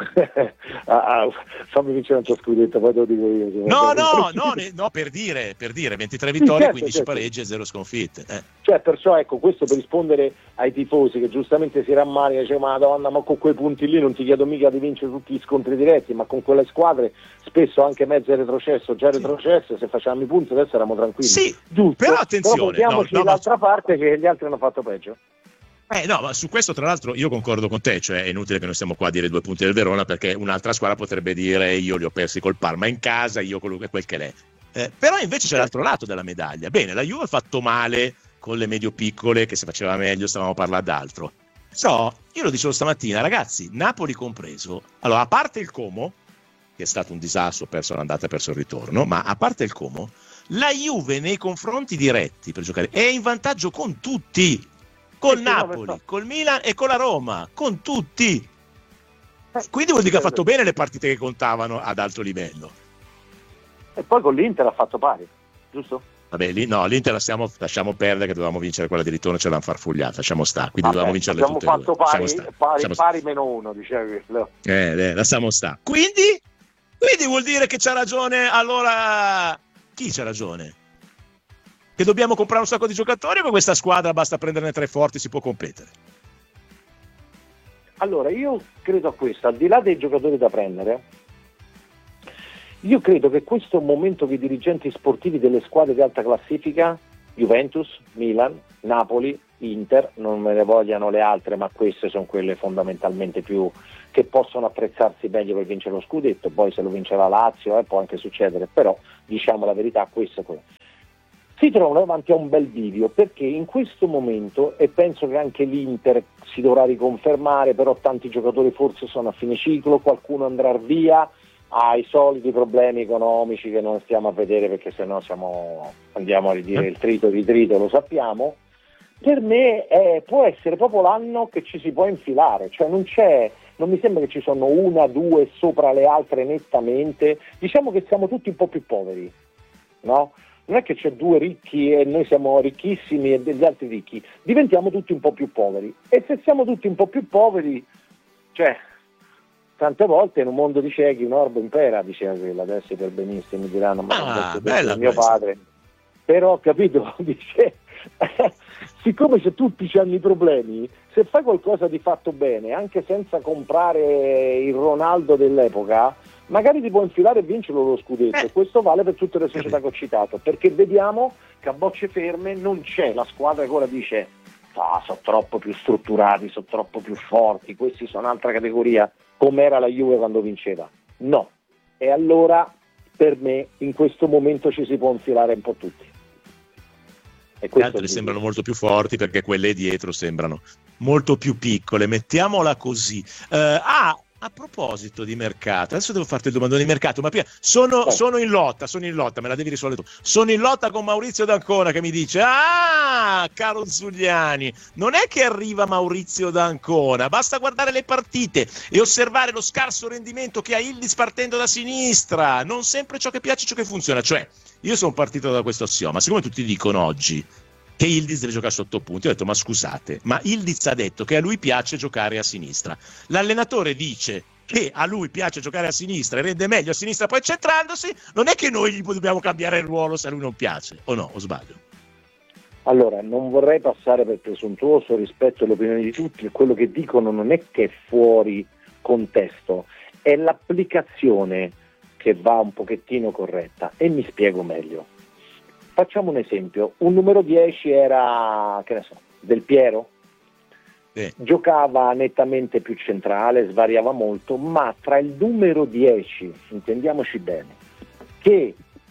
ah, ah, fammi vincere un tuo scudetto, poi te lo dico io. No, no, no, ne- no, per dire, per dire, ventitré vittorie, certo, quindici certo. pareggi e zero sconfitte. Eh. Cioè, perciò ecco, questo per rispondere ai tifosi che giustamente si rammaricano, dice Madonna, ma con quei punti lì non ti chiedo mica di vincere tutti gli scontri diretti, ma con quelle squadre spesso anche mezzo retrocesso, già retrocesso, se facevamo i punti adesso eravamo tranquilli. Sì, giusto, però attenzione, però contiamoci no, no, l'altra ma- parte che gli altri hanno fatto peggio. Eh no, ma su questo tra l'altro io concordo con te, cioè è inutile che noi stiamo qua a dire due punti del Verona, perché un'altra squadra potrebbe dire io li ho persi col Parma in casa, io quello che quel che l'è. Eh, però invece c'è l'altro lato della medaglia. Bene, la Juve ha fatto male con le medio piccole, che se faceva meglio stavamo a parlare d'altro. So, io lo dicevo stamattina, ragazzi, Napoli compreso. Allora, a parte il Como, che è stato un disastro, perso l'andata e perso il ritorno, ma a parte il Como, la Juve nei confronti diretti per giocare è in vantaggio con tutti. Col Napoli, col Milan e con la Roma, con tutti. Quindi vuol dire che ha fatto bene le partite che contavano ad alto livello. E poi con l'Inter ha fatto pari, giusto? Vabbè, lì, no, l'Inter lasciamo, lasciamo perdere, che dovevamo vincere quella di ritorno, ce l'hanno farfugliata, lasciamo stare. Quindi Vabbè, dovevamo vincerle abbiamo tutte e fatto due. pari, Lasciamo stare, pari, lasciamo stare. pari meno uno, dicevi. No. Eh, eh, lasciamo stare. Quindi, quindi vuol dire che c'ha ragione, allora chi c'ha ragione? Che dobbiamo comprare un sacco di giocatori o con questa squadra basta prenderne tre forti e si può competere? Allora, io credo a questo, al di là dei giocatori da prendere, io credo che questo è un momento che i dirigenti sportivi delle squadre di alta classifica Juventus, Milan, Napoli, Inter, non me ne vogliano le altre, ma queste sono quelle fondamentalmente più che possono attrezzarsi meglio per vincere lo scudetto. Poi se lo vince la Lazio eh, può anche succedere, però diciamo la verità, questo è quello. Si trovano davanti a un bel bivio, perché in questo momento, e penso che anche l'Inter si dovrà riconfermare, però tanti giocatori forse sono a fine ciclo, qualcuno andrà via, ha i soliti problemi economici che non stiamo a vedere, perché sennò siamo, andiamo a ridire il trito ritrito, lo sappiamo. Per me è, può essere proprio l'anno che ci si può infilare, cioè non c'è, non mi sembra che ci sono una, due sopra le altre nettamente, diciamo che siamo tutti un po' più poveri, no? Non è che c'è due ricchi e noi siamo ricchissimi e degli altri ricchi, diventiamo tutti un po' più poveri, e se siamo tutti un po' più poveri, cioè tante volte in un mondo di ciechi un orbo impera, diceva quella, adesso per benissimo mi diranno ma ah, bella mio padre, però capito, dice siccome se tutti hanno i problemi, se fai qualcosa di fatto bene, anche senza comprare il Ronaldo dell'epoca, magari ti può infilare e vincere lo scudetto. Eh. Questo vale per tutte le società che ho citato, perché vediamo che a bocce ferme non c'è la squadra che ora dice ah, sono troppo più strutturati, sono troppo più forti, questi sono un'altra categoria, come era la Juve quando vinceva. No, e allora per me in questo momento ci si può infilare un po' tutti. E le altre sembrano molto più forti perché quelle dietro sembrano molto più piccole, mettiamola così. Uh, ah, a proposito di mercato, adesso devo farti il domandone di mercato, ma prima sono, sono in lotta, sono in lotta, me la devi risolvere tu. Sono in lotta con Maurizio D'Ancona che mi dice: ah, caro Zuliani, non è che arriva Maurizio D'Ancona, basta guardare le partite e osservare lo scarso rendimento che ha Yildiz partendo da sinistra, non sempre ciò che piace, ciò che funziona. Cioè, io sono partito da questo assioma, siccome tutti dicono oggi che Yildiz deve giocare sotto punti, ho detto ma scusate, ma Yildiz ha detto che a lui piace giocare a sinistra, l'allenatore dice che a lui piace giocare a sinistra e rende meglio a sinistra poi centrandosi, non è che noi gli dobbiamo cambiare il ruolo se a lui non piace, o no, o sbaglio? Allora, non vorrei passare per presuntuoso rispetto alle opinioni di tutti, e quello che dicono non è che è fuori contesto, è l'applicazione che va un pochettino corretta, e mi spiego meglio. Facciamo un esempio, un numero dieci era, che ne so, Del Piero, sì. Giocava nettamente più centrale, svariava molto, ma tra il numero dieci, intendiamoci bene, che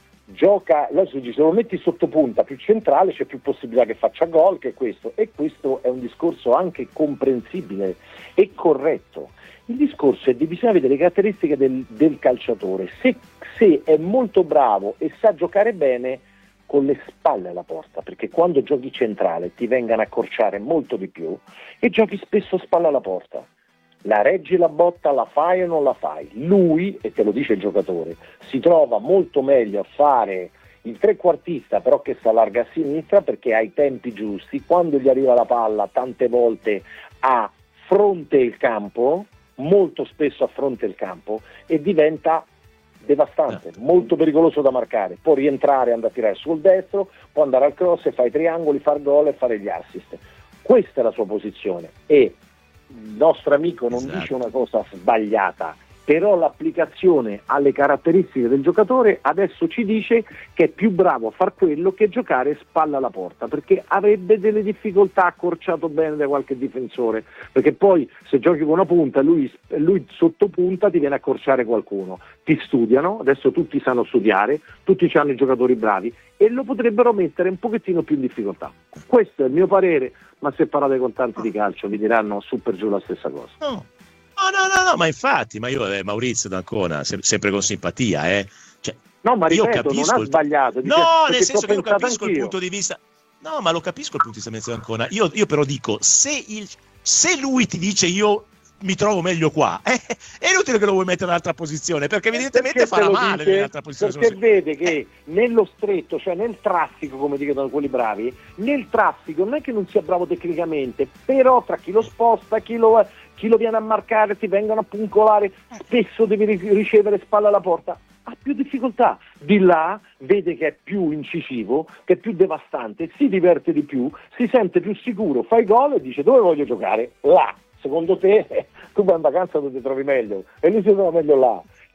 gioca, se lo metti sotto punta più centrale c'è più possibilità che faccia gol, che questo, e questo è un discorso anche comprensibile e corretto. Il discorso è che bisogna vedere le caratteristiche del, del calciatore, se, se è molto bravo e sa giocare bene con le spalle alla porta, perché quando giochi centrale ti vengono a accorciare molto di più e giochi spesso spalle alla porta. La reggi la botta, la fai o non la fai? Lui, e te lo dice il giocatore, si trova molto meglio a fare il trequartista però che si allarga a sinistra, perché ha i tempi giusti, quando gli arriva la palla tante volte a fronte il campo, molto spesso a fronte il campo, e diventa devastante, molto pericoloso da marcare, può rientrare e andare a tirare sul destro, può andare al cross e fare i triangoli, far gol e fare gli assist. Questa è la sua posizione e il nostro amico non esatto. dice una cosa sbagliata, però l'applicazione alle caratteristiche del giocatore adesso ci dice che è più bravo a far quello che giocare spalla alla porta, perché avrebbe delle difficoltà, accorciato bene da qualche difensore, perché poi se giochi con una punta e lui, lui sotto punta ti viene a accorciare qualcuno, ti studiano, adesso tutti sanno studiare, tutti hanno i giocatori bravi e lo potrebbero mettere un pochettino più in difficoltà. Questo è il mio parere, ma se parlate con tanti di calcio vi diranno su per giù la stessa cosa. No. No, no, no, no, ma infatti, ma io eh, Maurizio D'Ancona, se, sempre con simpatia, eh. Cioè, no, ma ripeto, io capisco non ha sbagliato. Il... No, nel senso che io capisco anch'io. il punto di vista. No, ma lo capisco il punto di vista di D'Ancona. Io, io però dico, se, il... se lui ti dice io mi trovo meglio qua, eh, è inutile che lo vuoi mettere in un'altra posizione, perché evidentemente perché farà male dice, nell'altra posizione. Perché vede che nello stretto, cioè nel traffico, come dicono quelli bravi, nel traffico non è che non sia bravo tecnicamente, però tra chi lo sposta, chi lo, chi lo viene a marcare, ti vengono a puncolare, spesso devi ricevere spalla alla porta, ha più difficoltà. Di là vede che è più incisivo, che è più devastante, si diverte di più, si sente più sicuro, fa i gol e dice dove voglio giocare? Là. Secondo te tu vai in vacanza dove ti trovi meglio e lui si trova meglio là,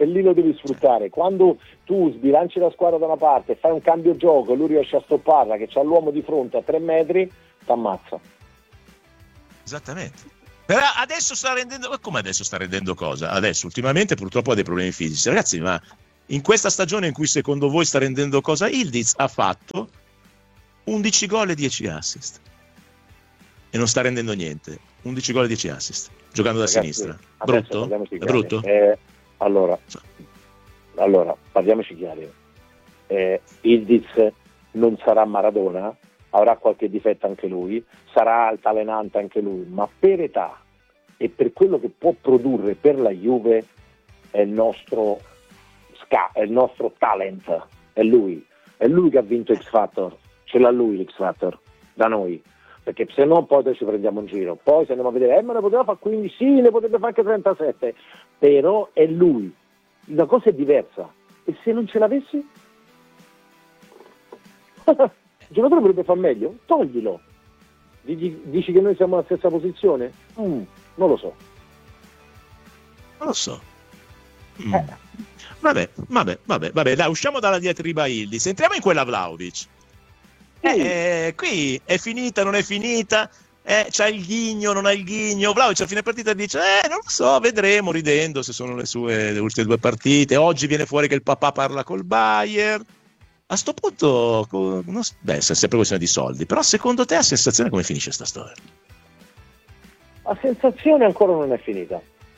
e lì lo devi sfruttare. Quando tu sbilanci la squadra da una parte, fai un cambio gioco e lui riesce a stopparla, che c'ha l'uomo di fronte a tre metri, t'ammazza. Esattamente. Però adesso sta rendendo, ma come adesso sta rendendo cosa? Adesso ultimamente purtroppo ha dei problemi fisici, ragazzi, ma in questa stagione in cui secondo voi sta rendendo cosa, Yildiz ha fatto undici gol e dieci assist e non sta rendendo niente. undici gol e dieci assist giocando da Ragazzi, sinistra. Brutto? È brutto? Eh, allora, allora, parliamoci chiari. Eh, Yildiz non sarà Maradona, avrà qualche difetto anche lui, sarà altalenante anche lui, ma per età e per quello che può produrre per la Juve è il nostro sca- è il nostro talent, è lui, è lui che ha vinto X Factor, ce l'ha lui l'X Factor da noi, perché se no poi ci prendiamo in giro, poi se andiamo a vedere, eh ma ne poteva fare quindici, sì, ne potrebbe fare anche trentasette, però è lui, una cosa è diversa, e se non ce l'avessi? Il giocatore potrebbe far meglio? Toglilo. Dici, dici che noi siamo alla stessa posizione? Mm, non lo so. Non lo so. Mm. Eh. Vabbè, vabbè, vabbè, vabbè, dai, usciamo dalla diatriba Yildiz, entriamo in quella Vlahovic. Eh, qui è finita, non è finita, eh, c'ha il ghigno, non ha il ghigno. Vlahovic a fine partita dice, eh, non lo so, vedremo, ridendo se sono le sue le ultime due partite. Oggi viene fuori che il papà parla col Bayern. A sto punto, non, beh, è sempre questione di soldi, però secondo te a sensazione come finisce sta storia? La sensazione ancora non è finita.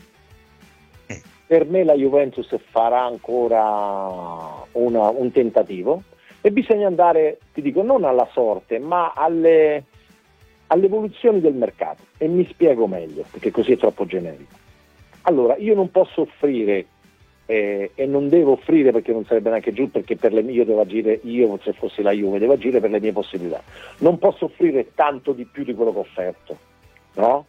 Eh. Per me la Juventus farà ancora una, un tentativo e bisogna andare, ti dico, non alla sorte, ma alle, alle evoluzioni del mercato. E mi spiego meglio, perché così è troppo generico. Allora, io non posso offrire Eh, e non devo offrire perché non sarebbe neanche giusto, perché per le mie io devo agire, io se fossi la Juve devo agire per le mie possibilità, non posso offrire tanto di più di quello che ho offerto, no?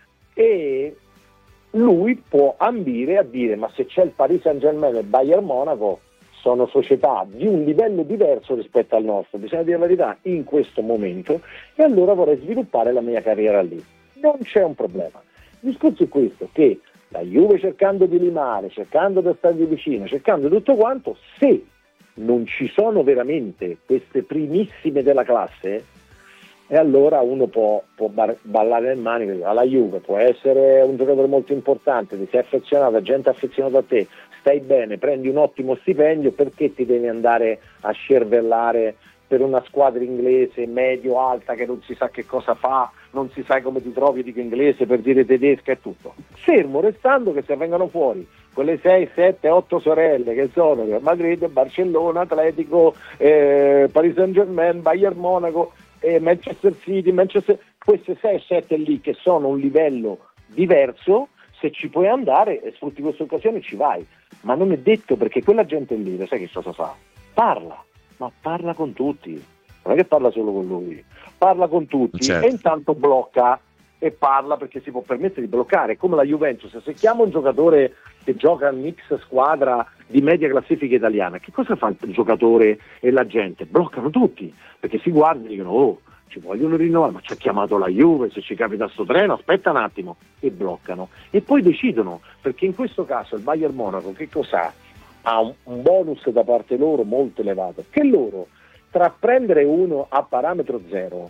E lui può ambire a dire, ma se c'è il Paris Saint-Germain e il Bayern Monaco sono società di un livello diverso rispetto al nostro, bisogna dire la verità in questo momento, e allora vorrei sviluppare la mia carriera lì, non c'è un problema. Il discorso è questo, che la Juve, cercando di limare, cercando di stargli vicino, cercando tutto quanto, se non ci sono veramente queste primissime della classe, e allora uno può, può bar- ballare nel manico. Alla Juve può essere un giocatore molto importante, ti sei affezionato, gente affezionata a te, stai bene, prendi un ottimo stipendio, perché ti devi andare a scervellare per una squadra inglese medio-alta che non si sa che cosa fa, non si sa come ti trovi, dico inglese per dire tedesca e tutto, fermo restando che se vengono fuori quelle sei, sette, otto sorelle che sono Madrid, Barcellona, Atletico, eh, Paris Saint-Germain, Bayern Monaco, eh, Manchester City, Manchester, queste sei sette lì che sono un livello diverso, se ci puoi andare e sfrutti questa occasione ci vai, ma non è detto, perché quella gente lì, sai che cosa fa? Parla, ma parla con tutti, non è che parla solo con lui, parla con tutti, certo. E intanto blocca e parla, perché si può permettere di bloccare, come la Juventus. Se chiama un giocatore che gioca in mix squadra di media classifica italiana, che cosa fa il giocatore e la gente? Bloccano tutti, perché si guardano e dicono, oh, ci vogliono rinnovare, ma ci ha chiamato la Juve, se ci capita sto treno, aspetta un attimo, e bloccano, e poi decidono, perché in questo caso il Bayern Monaco che cos'ha? Ha un, un bonus da parte loro molto elevato, che loro tra prendere uno a parametro zero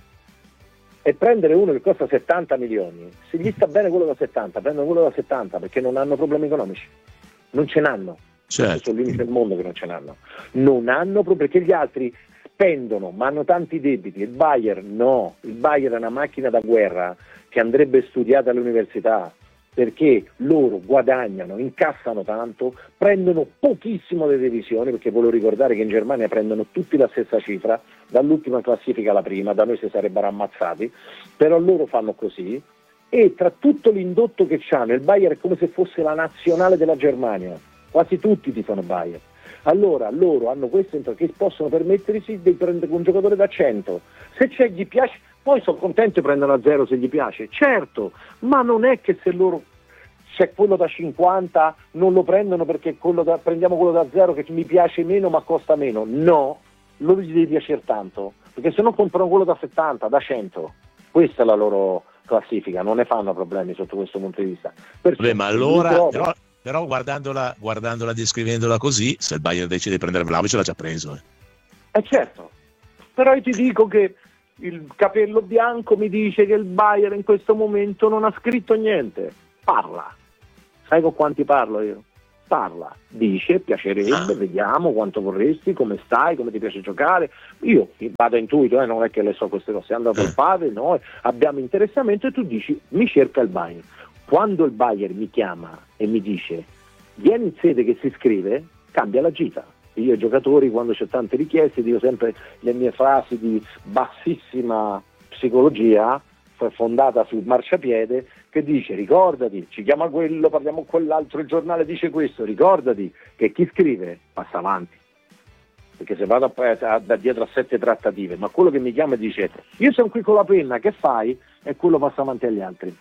e prendere uno che costa settanta milioni, se gli sta bene quello da settanta, prendono quello da settanta, perché non hanno problemi economici, non ce n'hanno, certo. Sono gli unici del mondo che non ce n'hanno, non hanno problemi, perché gli altri spendono ma hanno tanti debiti, il Bayern no, il Bayern è una macchina da guerra che andrebbe studiata all'università, perché loro guadagnano, incassano tanto, prendono pochissimo le divisioni, perché voglio ricordare che in Germania prendono tutti la stessa cifra, dall'ultima classifica alla prima, da noi si sarebbero ammazzati, però loro fanno così, e tra tutto l'indotto che c'hanno, il Bayern è come se fosse la nazionale della Germania, quasi tutti tifano Bayern. Allora loro hanno questo che possono permettersi di prendere un giocatore da cento, se c'è gli piace, poi sono contenti di prendere a zero se gli piace, certo, ma non è che se loro c'è quello da cinquanta non lo prendono perché quello da, prendiamo quello da zero che mi piace meno ma costa meno, no, loro gli deve piacere tanto, perché se no comprano quello da settanta, da cento, questa è la loro classifica, non ne fanno problemi sotto questo punto di vista. Perché Beh, ma allora, trovo... però, però guardandola, guardandola, descrivendola così, se il Bayern decide di prendere Vlahovic l'ha già preso. Eh, eh certo, però io ti dico che il capello bianco mi dice che il Bayern in questo momento non ha scritto niente. Parla. Sai con quanti parlo io? Parla, dice, piacerebbe, ah. vediamo quanto vorresti, come stai, come ti piace giocare. Io vado a intuito, eh, non è che le so queste cose, andato al padre, noi abbiamo interessamento e tu dici mi cerca il Bayern. Quando il Bayern mi chiama e mi dice vieni in sede che si scrive, cambia la gita. Io ai giocatori, quando c'è tante richieste, dico sempre le mie frasi di bassissima psicologia fondata sul marciapiede, che dice ricordati, ci chiama quello, parliamo con quell'altro, il giornale dice questo, ricordati che chi scrive passa avanti, perché se vado a, a, da dietro a sette trattative, ma quello che mi chiama e dice io sono qui con la penna, che fai? E quello passa avanti agli altri.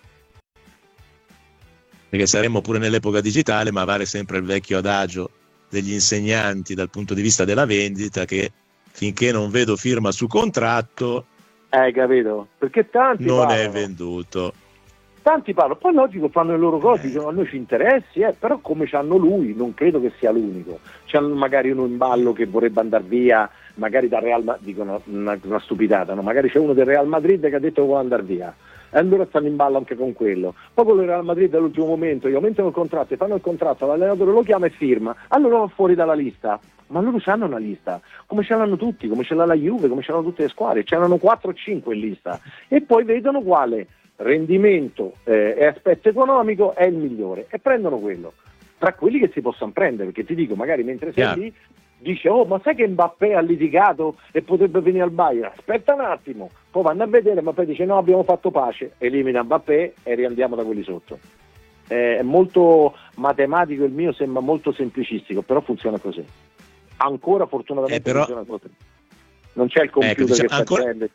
Perché saremmo pure nell'epoca digitale, ma vale sempre il vecchio adagio degli insegnanti dal punto di vista della vendita, che finché non vedo firma su contratto, hai capito? Perché tanti non parlano. È venduto. Tanti parlano, poi logico fanno le loro cose, dicono a noi ci interessi, eh, però come c'hanno lui, non credo che sia l'unico. C'hanno magari uno in ballo che vorrebbe andare via, magari da Real Madrid, dicono una, una stupidata, no? Magari c'è uno del Real Madrid che ha detto che vuole andare via. E allora stanno in ballo anche con quello. Poi quello del Real Madrid all'ultimo momento gli aumentano il contratto e fanno il contratto, l'allenatore lo chiama e firma, allora va fuori dalla lista. Ma loro hanno una lista, come ce l'hanno tutti, come ce l'ha la Juve, come ce l'hanno tutte le squadre, ce l'hanno quattro o cinque in lista e poi vedono quale rendimento eh, e aspetto economico è il migliore e prendono quello, tra quelli che si possono prendere, perché ti dico, magari mentre sei yeah. lì dice oh ma sai che Mbappé ha litigato e potrebbe venire al Bayern, aspetta un attimo, poi vanno a vedere, Mbappé dice no abbiamo fatto pace, elimina Mbappé e riandiamo da quelli sotto. È molto matematico il mio, sembra molto semplicistico, però funziona così. Ancora fortunatamente eh, però... funziona così. Non c'è il computer ecco, diciamo, che ancora... prende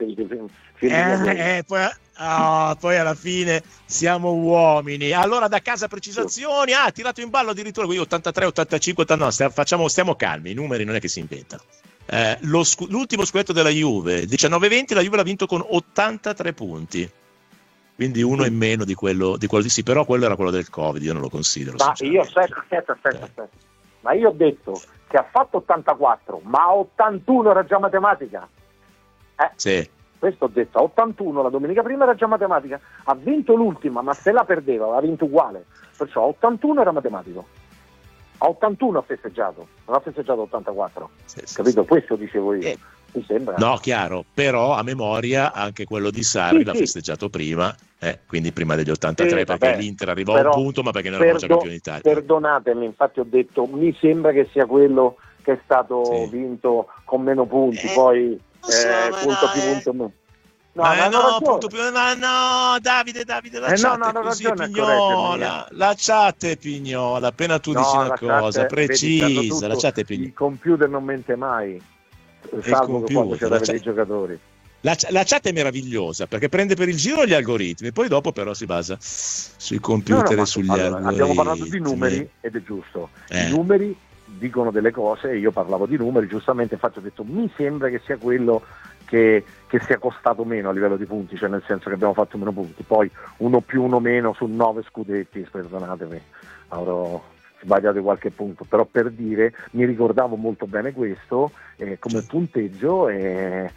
eh, eh, poi, oh, poi alla fine siamo uomini. Allora da casa precisazioni, ah, ha tirato in ballo addirittura ottantatré, ottantacinque, ottantanove, no, stiamo, facciamo, stiamo calmi, i numeri non è che si inventano. Eh, lo scu- l'ultimo scudetto della Juve, diciannove venti, la Juve l'ha vinto con ottantatré punti. Quindi uno in meno di quello di quello di sì, però quello era quello del Covid, io non lo considero. Ma io aspetta, aspetta, aspetta, aspetta. Ma io ho detto che ha fatto ottantaquattro, ma a ottantuno era già matematica. Eh? Sì. Questo ho detto, a ottantuno la domenica prima era già matematica. Ha vinto l'ultima, ma se la perdeva, aveva vinto uguale. Perciò a ottantuno era matematico. A ottantuno ha festeggiato, non ha festeggiato a ottantaquattro. Sì, sì, capito? Sì. Questo dicevo io. Eh. Mi sembra. No, chiaro, però a memoria anche quello di Sarri sì, l'ha sì. festeggiato prima, eh, quindi prima degli ottantatré, sì, perché vabbè, l'Inter arrivò a un punto, ma perché non era già campione d'Italia. Perdonatemi, infatti ho detto, mi sembra che sia quello che è stato sì. vinto con meno punti, eh, poi so, eh, punto no, più eh. punto meno. No, ma no, punto più, ma no, Davide, Davide, la eh, chat no, no, è così, ragione, Pignola, la chat è Pignola, appena tu no, dici una cosa precisa, la chat è Pignola. Il computer non mente mai. Salvo che quando c'è da vedere i giocatori. La, la chat è meravigliosa perché prende per il giro gli algoritmi, poi dopo però si basa sui computer no, no, e sugli allora, algoritmi. Abbiamo parlato di numeri ed è giusto. Eh. I numeri dicono delle cose, io parlavo di numeri, giustamente infatti ho detto mi sembra che sia quello che, che sia costato meno a livello di punti, cioè nel senso che abbiamo fatto meno punti, poi uno più uno meno su nove scudetti, perdonatemi, avrò sbagliato qualche punto, però per dire mi ricordavo molto bene questo eh, come punteggio e,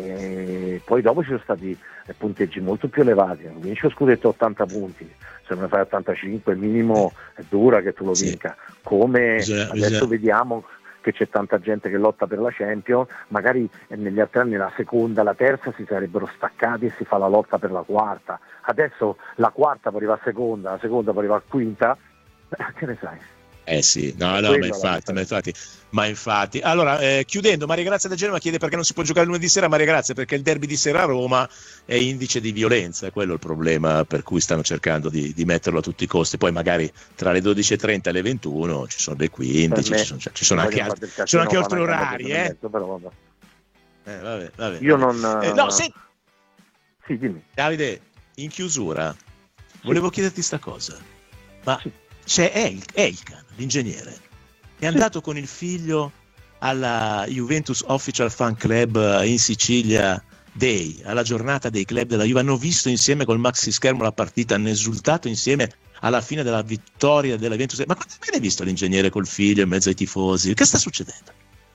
e poi dopo ci sono stati punteggi molto più elevati, vinci lo scudetto ottanta punti, se non ne fai ottantacinque il minimo è dura che tu lo vinca, come bisogna, adesso bisogna. Vediamo che c'è tanta gente che lotta per la Champions, magari negli altri anni la seconda, la terza si sarebbero staccati e si fa la lotta per la quarta, adesso la quarta può arrivare a seconda, la seconda può arrivare a quinta, che ne sai? Eh sì, no, no, ma infatti, ma infatti, ma infatti. Allora, eh, chiudendo, Maria Grazia da Genova chiede perché non si può giocare lunedì sera. Maria Grazia, perché il derby di sera a Roma è indice di violenza, è quello il problema per cui stanno cercando di, di metterlo a tutti i costi. Poi magari tra le dodici e trenta e le ventuno ci sono le quindici, ci sono, cioè, ci sono anche, altri, ci sono anche altri orari, eh? Però, vabbè. Eh, vabbè, vabbè, Io vabbè. non... Eh, no, se... Sì, dimmi. Davide, in chiusura, volevo chiederti sta cosa, ma... Sì. C'è Elkan, l'ingegnere, è andato sì. con il figlio alla Juventus Official Fan Club in Sicilia Day, alla giornata dei club della Juve, hanno visto insieme col maxi schermo la partita, hanno esultato insieme alla fine della vittoria della Juventus. Ma quando hai visto l'ingegnere col figlio in mezzo ai tifosi? Che sta succedendo?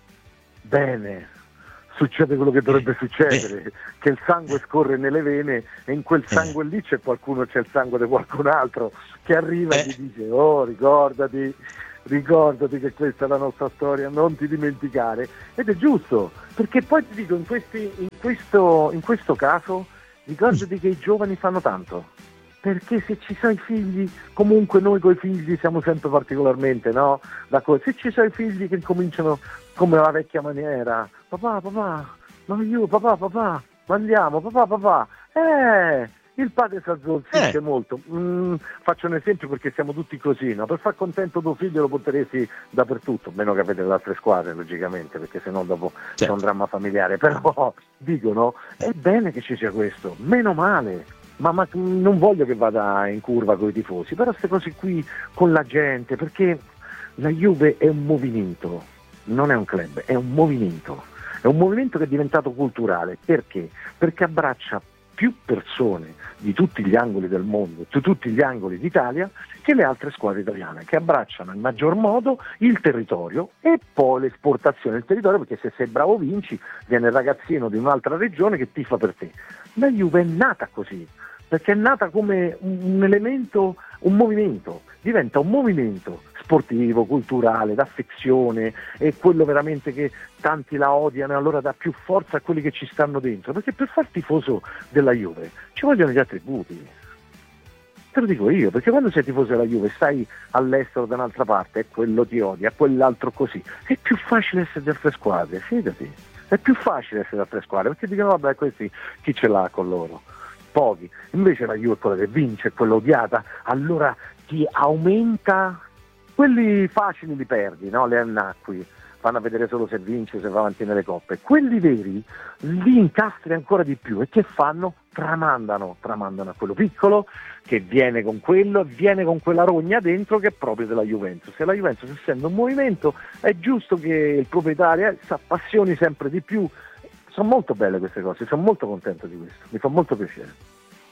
Bene, succede quello che dovrebbe succedere, eh. che il sangue scorre nelle vene e in quel sangue eh. lì c'è qualcuno, c'è il sangue di qualcun altro che arriva eh. e ti dice: oh, ricordati, ricordati che questa è la nostra storia, non ti dimenticare. Ed è giusto, perché poi ti dico, in, questi, in, questo, in questo caso, ricordati che i giovani fanno tanto. Perché se ci sono i figli, comunque noi coi figli siamo sempre particolarmente, no? Se ci sono i figli che cominciano come la vecchia maniera, papà, papà, ma io, papà, papà, ma andiamo, papà, papà, eh, il padre si azzolzisce eh. molto. Mm, faccio un esempio perché siamo tutti così, no? Per far contento tuo figlio lo porteresti dappertutto, meno che avete le altre squadre, logicamente, perché sennò dopo certo. c'è un dramma familiare. Però dicono, è bene che ci sia questo, meno male. Ma, ma non voglio che vada in curva con i tifosi, però queste cose qui con la gente, perché la Juve è un movimento, non è un club, è un movimento, è un movimento che è diventato culturale. Perché? Perché abbraccia più persone di tutti gli angoli del mondo, di tutti gli angoli d'Italia, che le altre squadre italiane, che abbracciano in maggior modo il territorio e poi l'esportazione del territorio, perché se sei bravo vinci, viene il ragazzino di un'altra regione che tifa per te. La Juve è nata così, perché è nata come un elemento, un movimento, diventa un movimento sportivo, culturale, d'affezione, è quello veramente che tanti la odiano e allora dà più forza a quelli che ci stanno dentro, perché per far tifoso della Juve ci vogliono gli attributi. Te lo dico io, perché quando sei tifoso della Juve stai all'estero da un'altra parte e quello ti odia, quell'altro così, è più facile essere di altre squadre, fidati, è più facile essere di altre squadre, perché dicono vabbè questi chi ce l'ha con loro? Pochi. Invece la Juve è quella che vince, è quella odiata, allora ti aumenta, quelli facili li perdi, no? Le annacqui, fanno a vedere solo se vince, se va avanti nelle coppe. Quelli veri li incastri ancora di più e che fanno? Tramandano, tramandano a quello piccolo che viene con quello, viene con quella rogna dentro che è proprio della Juventus. E la Juventus, essendo un movimento, è giusto che il proprietario si appassioni sempre di più. Sono molto belle queste cose, sono molto contento di questo, mi fa molto piacere.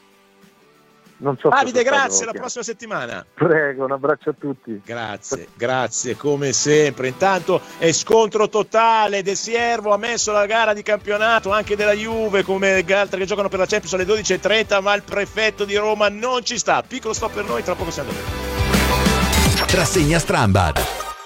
Non so Davide, grazie, alla prossima settimana. Prego, un abbraccio a tutti. Grazie, grazie come sempre. Intanto è scontro totale, De Siervo ha messo la gara di campionato anche della Juve come gli altri che giocano per la Champions alle dodici e trenta, ma il prefetto di Roma non ci sta. Piccolo stop per noi, tra poco siamo da Rassegna Strambad.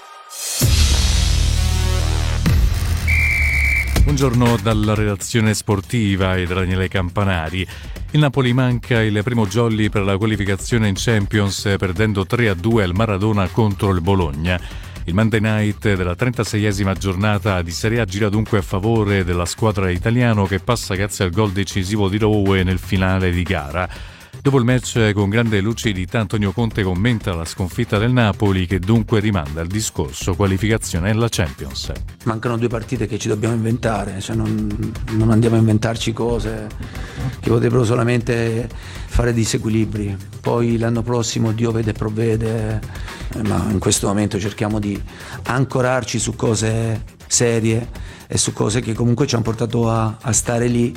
Buongiorno dalla redazione sportiva e da Daniele Campanari. Il Napoli manca il primo jolly per la qualificazione in Champions, perdendo tre a due al Maradona contro il Bologna. Il Monday Night della trentaseiesima giornata di Serie A gira dunque a favore della squadra italiana che passa grazie al gol decisivo di Rowe nel finale di gara. Dopo il match, con grande lucidità, Antonio Conte commenta la sconfitta del Napoli, che dunque rimanda il discorso qualificazione alla Champions. Mancano due partite che ci dobbiamo inventare, cioè non, non andiamo a inventarci cose che potrebbero solamente fare disequilibri. Poi l'anno prossimo Dio vede e provvede, ma in questo momento cerchiamo di ancorarci su cose serie e su cose che comunque ci hanno portato a, a stare lì.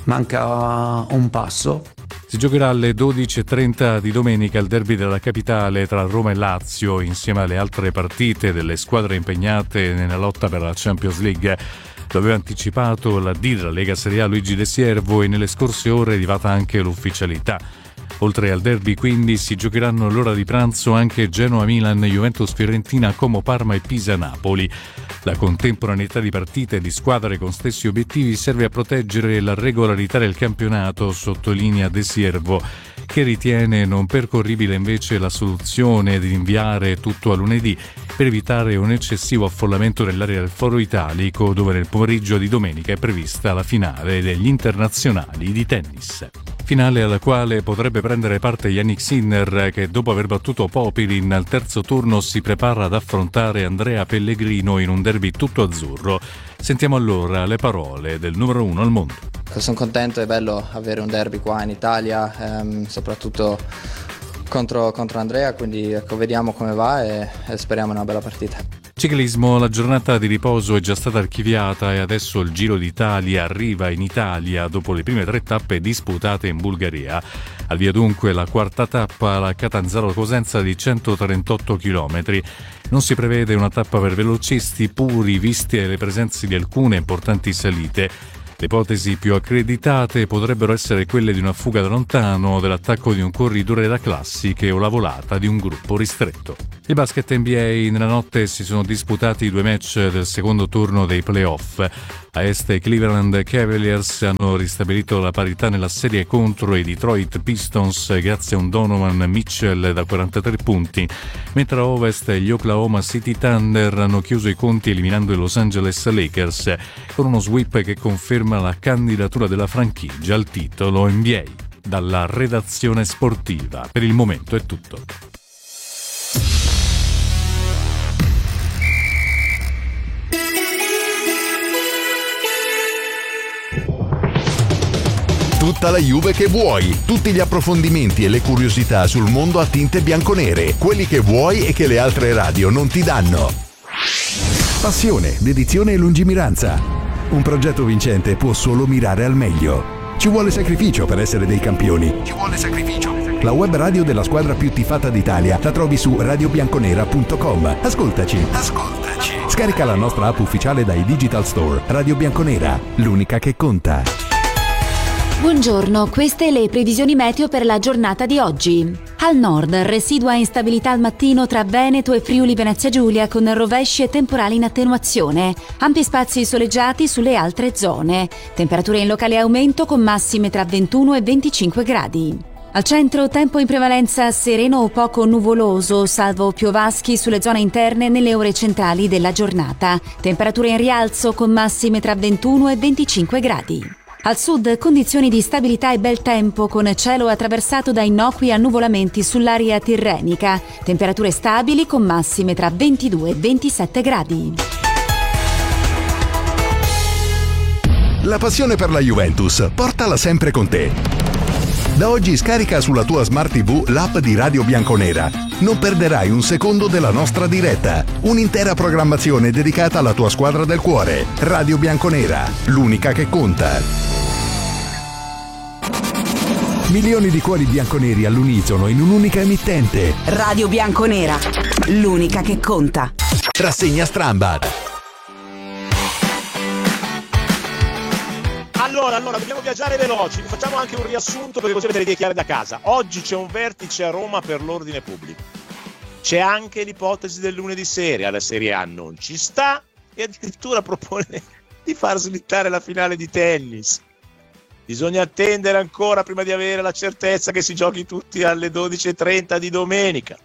Manca un passo. Si giocherà alle dodici e trenta di domenica il derby della capitale tra Roma e Lazio, insieme alle altre partite delle squadre impegnate nella lotta per la Champions League. Lo aveva anticipato la D della Lega Serie A Luigi De Siervo e nelle scorse ore è arrivata anche l'ufficialità. Oltre al derby quindi si giocheranno all'ora di pranzo anche Genoa-Milan, Juventus-Fiorentina, Como-Parma e Pisa-Napoli. La contemporaneità di partite e di squadre con stessi obiettivi serve a proteggere la regolarità del campionato, sottolinea De Siervo, che ritiene non percorribile invece la soluzione di rinviare tutto a lunedì per evitare un eccessivo affollamento nell'area del Foro Italico, dove nel pomeriggio di domenica è prevista la finale degli internazionali di tennis. Finale alla quale potrebbe prendere parte Yannick Sinner, che dopo aver battuto Popilin al terzo turno si prepara ad affrontare Andrea Pellegrino in un derby tutto azzurro. Sentiamo allora le parole del numero uno al mondo. Sono contento, è bello avere un derby qua in Italia, ehm, soprattutto contro, contro Andrea, quindi ecco, vediamo come va e, e speriamo una bella partita. Ciclismo, la giornata di riposo è già stata archiviata e adesso il Giro d'Italia arriva in Italia dopo le prime tre tappe disputate in Bulgaria. Al via dunque la quarta tappa, la Catanzaro-Cosenza di centotrentotto chilometri. Non si prevede una tappa per velocisti puri, viste le presenze di alcune importanti salite. Le ipotesi più accreditate potrebbero essere quelle di una fuga da lontano, dell'attacco di un corridore da classiche o la volata di un gruppo ristretto. Il basket N B A, nella notte si sono disputati i due match del secondo turno dei playoff. A est i Cleveland Cavaliers hanno ristabilito la parità nella serie contro i Detroit Pistons grazie a un Donovan Mitchell da quarantatré punti, mentre a ovest gli Oklahoma City Thunder hanno chiuso i conti eliminando i Los Angeles Lakers con uno sweep che conferma la candidatura della franchigia al titolo N B A. Dalla redazione sportiva, per il momento è tutto. Tutta la Juve che vuoi, tutti gli approfondimenti e le curiosità sul mondo a tinte bianconere, quelli che vuoi e che le altre radio non ti danno. Passione, dedizione e lungimiranza. Un progetto vincente può solo mirare al meglio. Ci vuole sacrificio per essere dei campioni. Ci vuole sacrificio. La web radio della squadra più tifata d'Italia la trovi su radio bianconera punto com. Ascoltaci. Ascoltaci. Scarica la nostra app ufficiale dai Digital Store. Radio Bianconera, l'unica che conta. Buongiorno, queste le previsioni meteo per la giornata di oggi. Al nord, residua instabilità al mattino tra Veneto e Friuli Venezia Giulia con rovesci e temporali in attenuazione. Ampi spazi soleggiati sulle altre zone. Temperature in locale aumento con massime tra ventuno e venticinque gradi. Al centro, tempo in prevalenza sereno o poco nuvoloso, salvo piovaschi sulle zone interne nelle ore centrali della giornata. Temperature in rialzo con massime tra ventuno e venticinque gradi. Al sud condizioni di stabilità e bel tempo con cielo attraversato da innocui annuvolamenti sull'area tirrenica. Temperature stabili con massime tra ventidue e ventisette gradi. La passione per la Juventus, portala sempre con te. Da oggi scarica sulla tua Smart tivù l'app di Radio Bianconera. Non perderai un secondo della nostra diretta. Un'intera programmazione dedicata alla tua squadra del cuore. Radio Bianconera, l'unica che conta. Milioni di cuori bianconeri all'unisono in un'unica emittente. Radio Bianconera, l'unica che conta. Rassegna Strambad. Allora, allora, dobbiamo viaggiare veloci, facciamo anche un riassunto perché così avete le idee chiare da casa. Oggi c'è un vertice a Roma per l'ordine pubblico. C'è anche l'ipotesi del lunedì sera, la Serie A non ci sta e addirittura propone di far slittare la finale di tennis. Bisogna attendere ancora prima di avere la certezza che si giochi tutti alle dodici e trenta di domenica.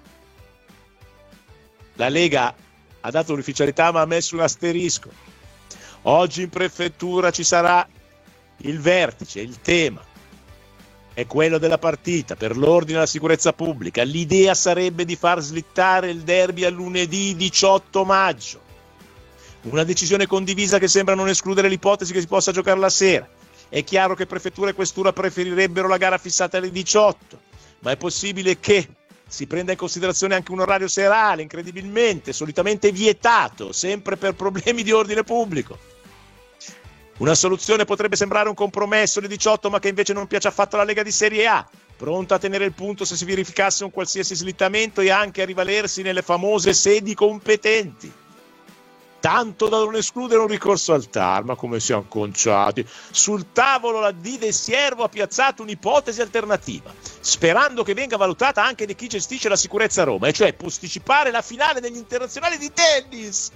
La Lega ha dato l'ufficialità ma ha messo un asterisco. Oggi in prefettura ci sarà il vertice, il tema è quello della partita per l'ordine e la sicurezza pubblica. L'idea sarebbe di far slittare il derby a lunedì diciotto maggio. Una decisione condivisa che sembra non escludere l'ipotesi che si possa giocare la sera. È chiaro che prefettura e questura preferirebbero la gara fissata alle diciotto, ma è possibile che si prenda in considerazione anche un orario serale, incredibilmente, solitamente vietato, sempre per problemi di ordine pubblico. Una soluzione potrebbe sembrare un compromesso alle diciotto, ma che invece non piace affatto alla Lega di Serie A, pronta a tenere il punto se si verificasse un qualsiasi slittamento e anche a rivalersi nelle famose sedi competenti. Tanto da non escludere un ricorso al T A R, ma come siamo conciati. Sul tavolo la D del Siervo ha piazzato un'ipotesi alternativa, sperando che venga valutata anche da chi gestisce la sicurezza a Roma, e cioè posticipare la finale degli internazionali di tennis.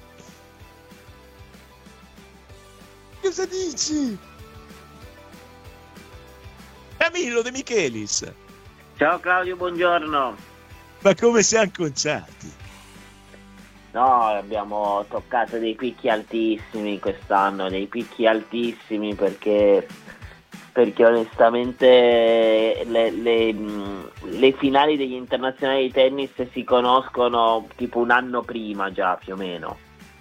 Cosa dici? Camillo De Michelis. Ciao Claudio, buongiorno. Ma come siamo conciati? No, abbiamo toccato dei picchi altissimi quest'anno, dei picchi altissimi perché, perché onestamente le, le, le finali degli internazionali di tennis si conoscono tipo un anno prima già più o meno,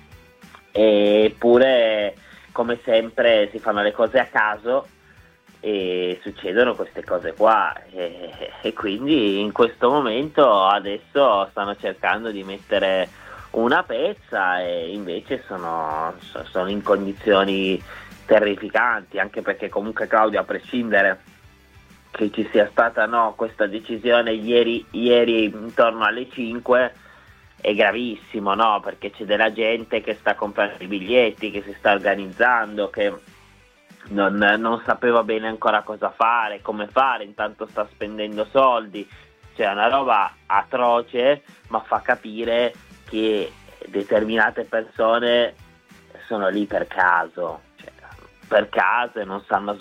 eppure come sempre si fanno le cose a caso e succedono queste cose qua e, e quindi in questo momento adesso stanno cercando di mettere una pezza, e invece sono, sono in condizioni terrificanti, anche perché comunque, Claudio, a prescindere che ci sia stata no, questa decisione ieri, ieri intorno alle cinque, è gravissimo, no? Perché c'è della gente che sta comprando i biglietti, che si sta organizzando, che non, non sapeva bene ancora cosa fare, come fare, intanto sta spendendo soldi. Cioè, è una roba atroce, ma fa capire che determinate persone sono lì per caso, cioè, per caso, e non sanno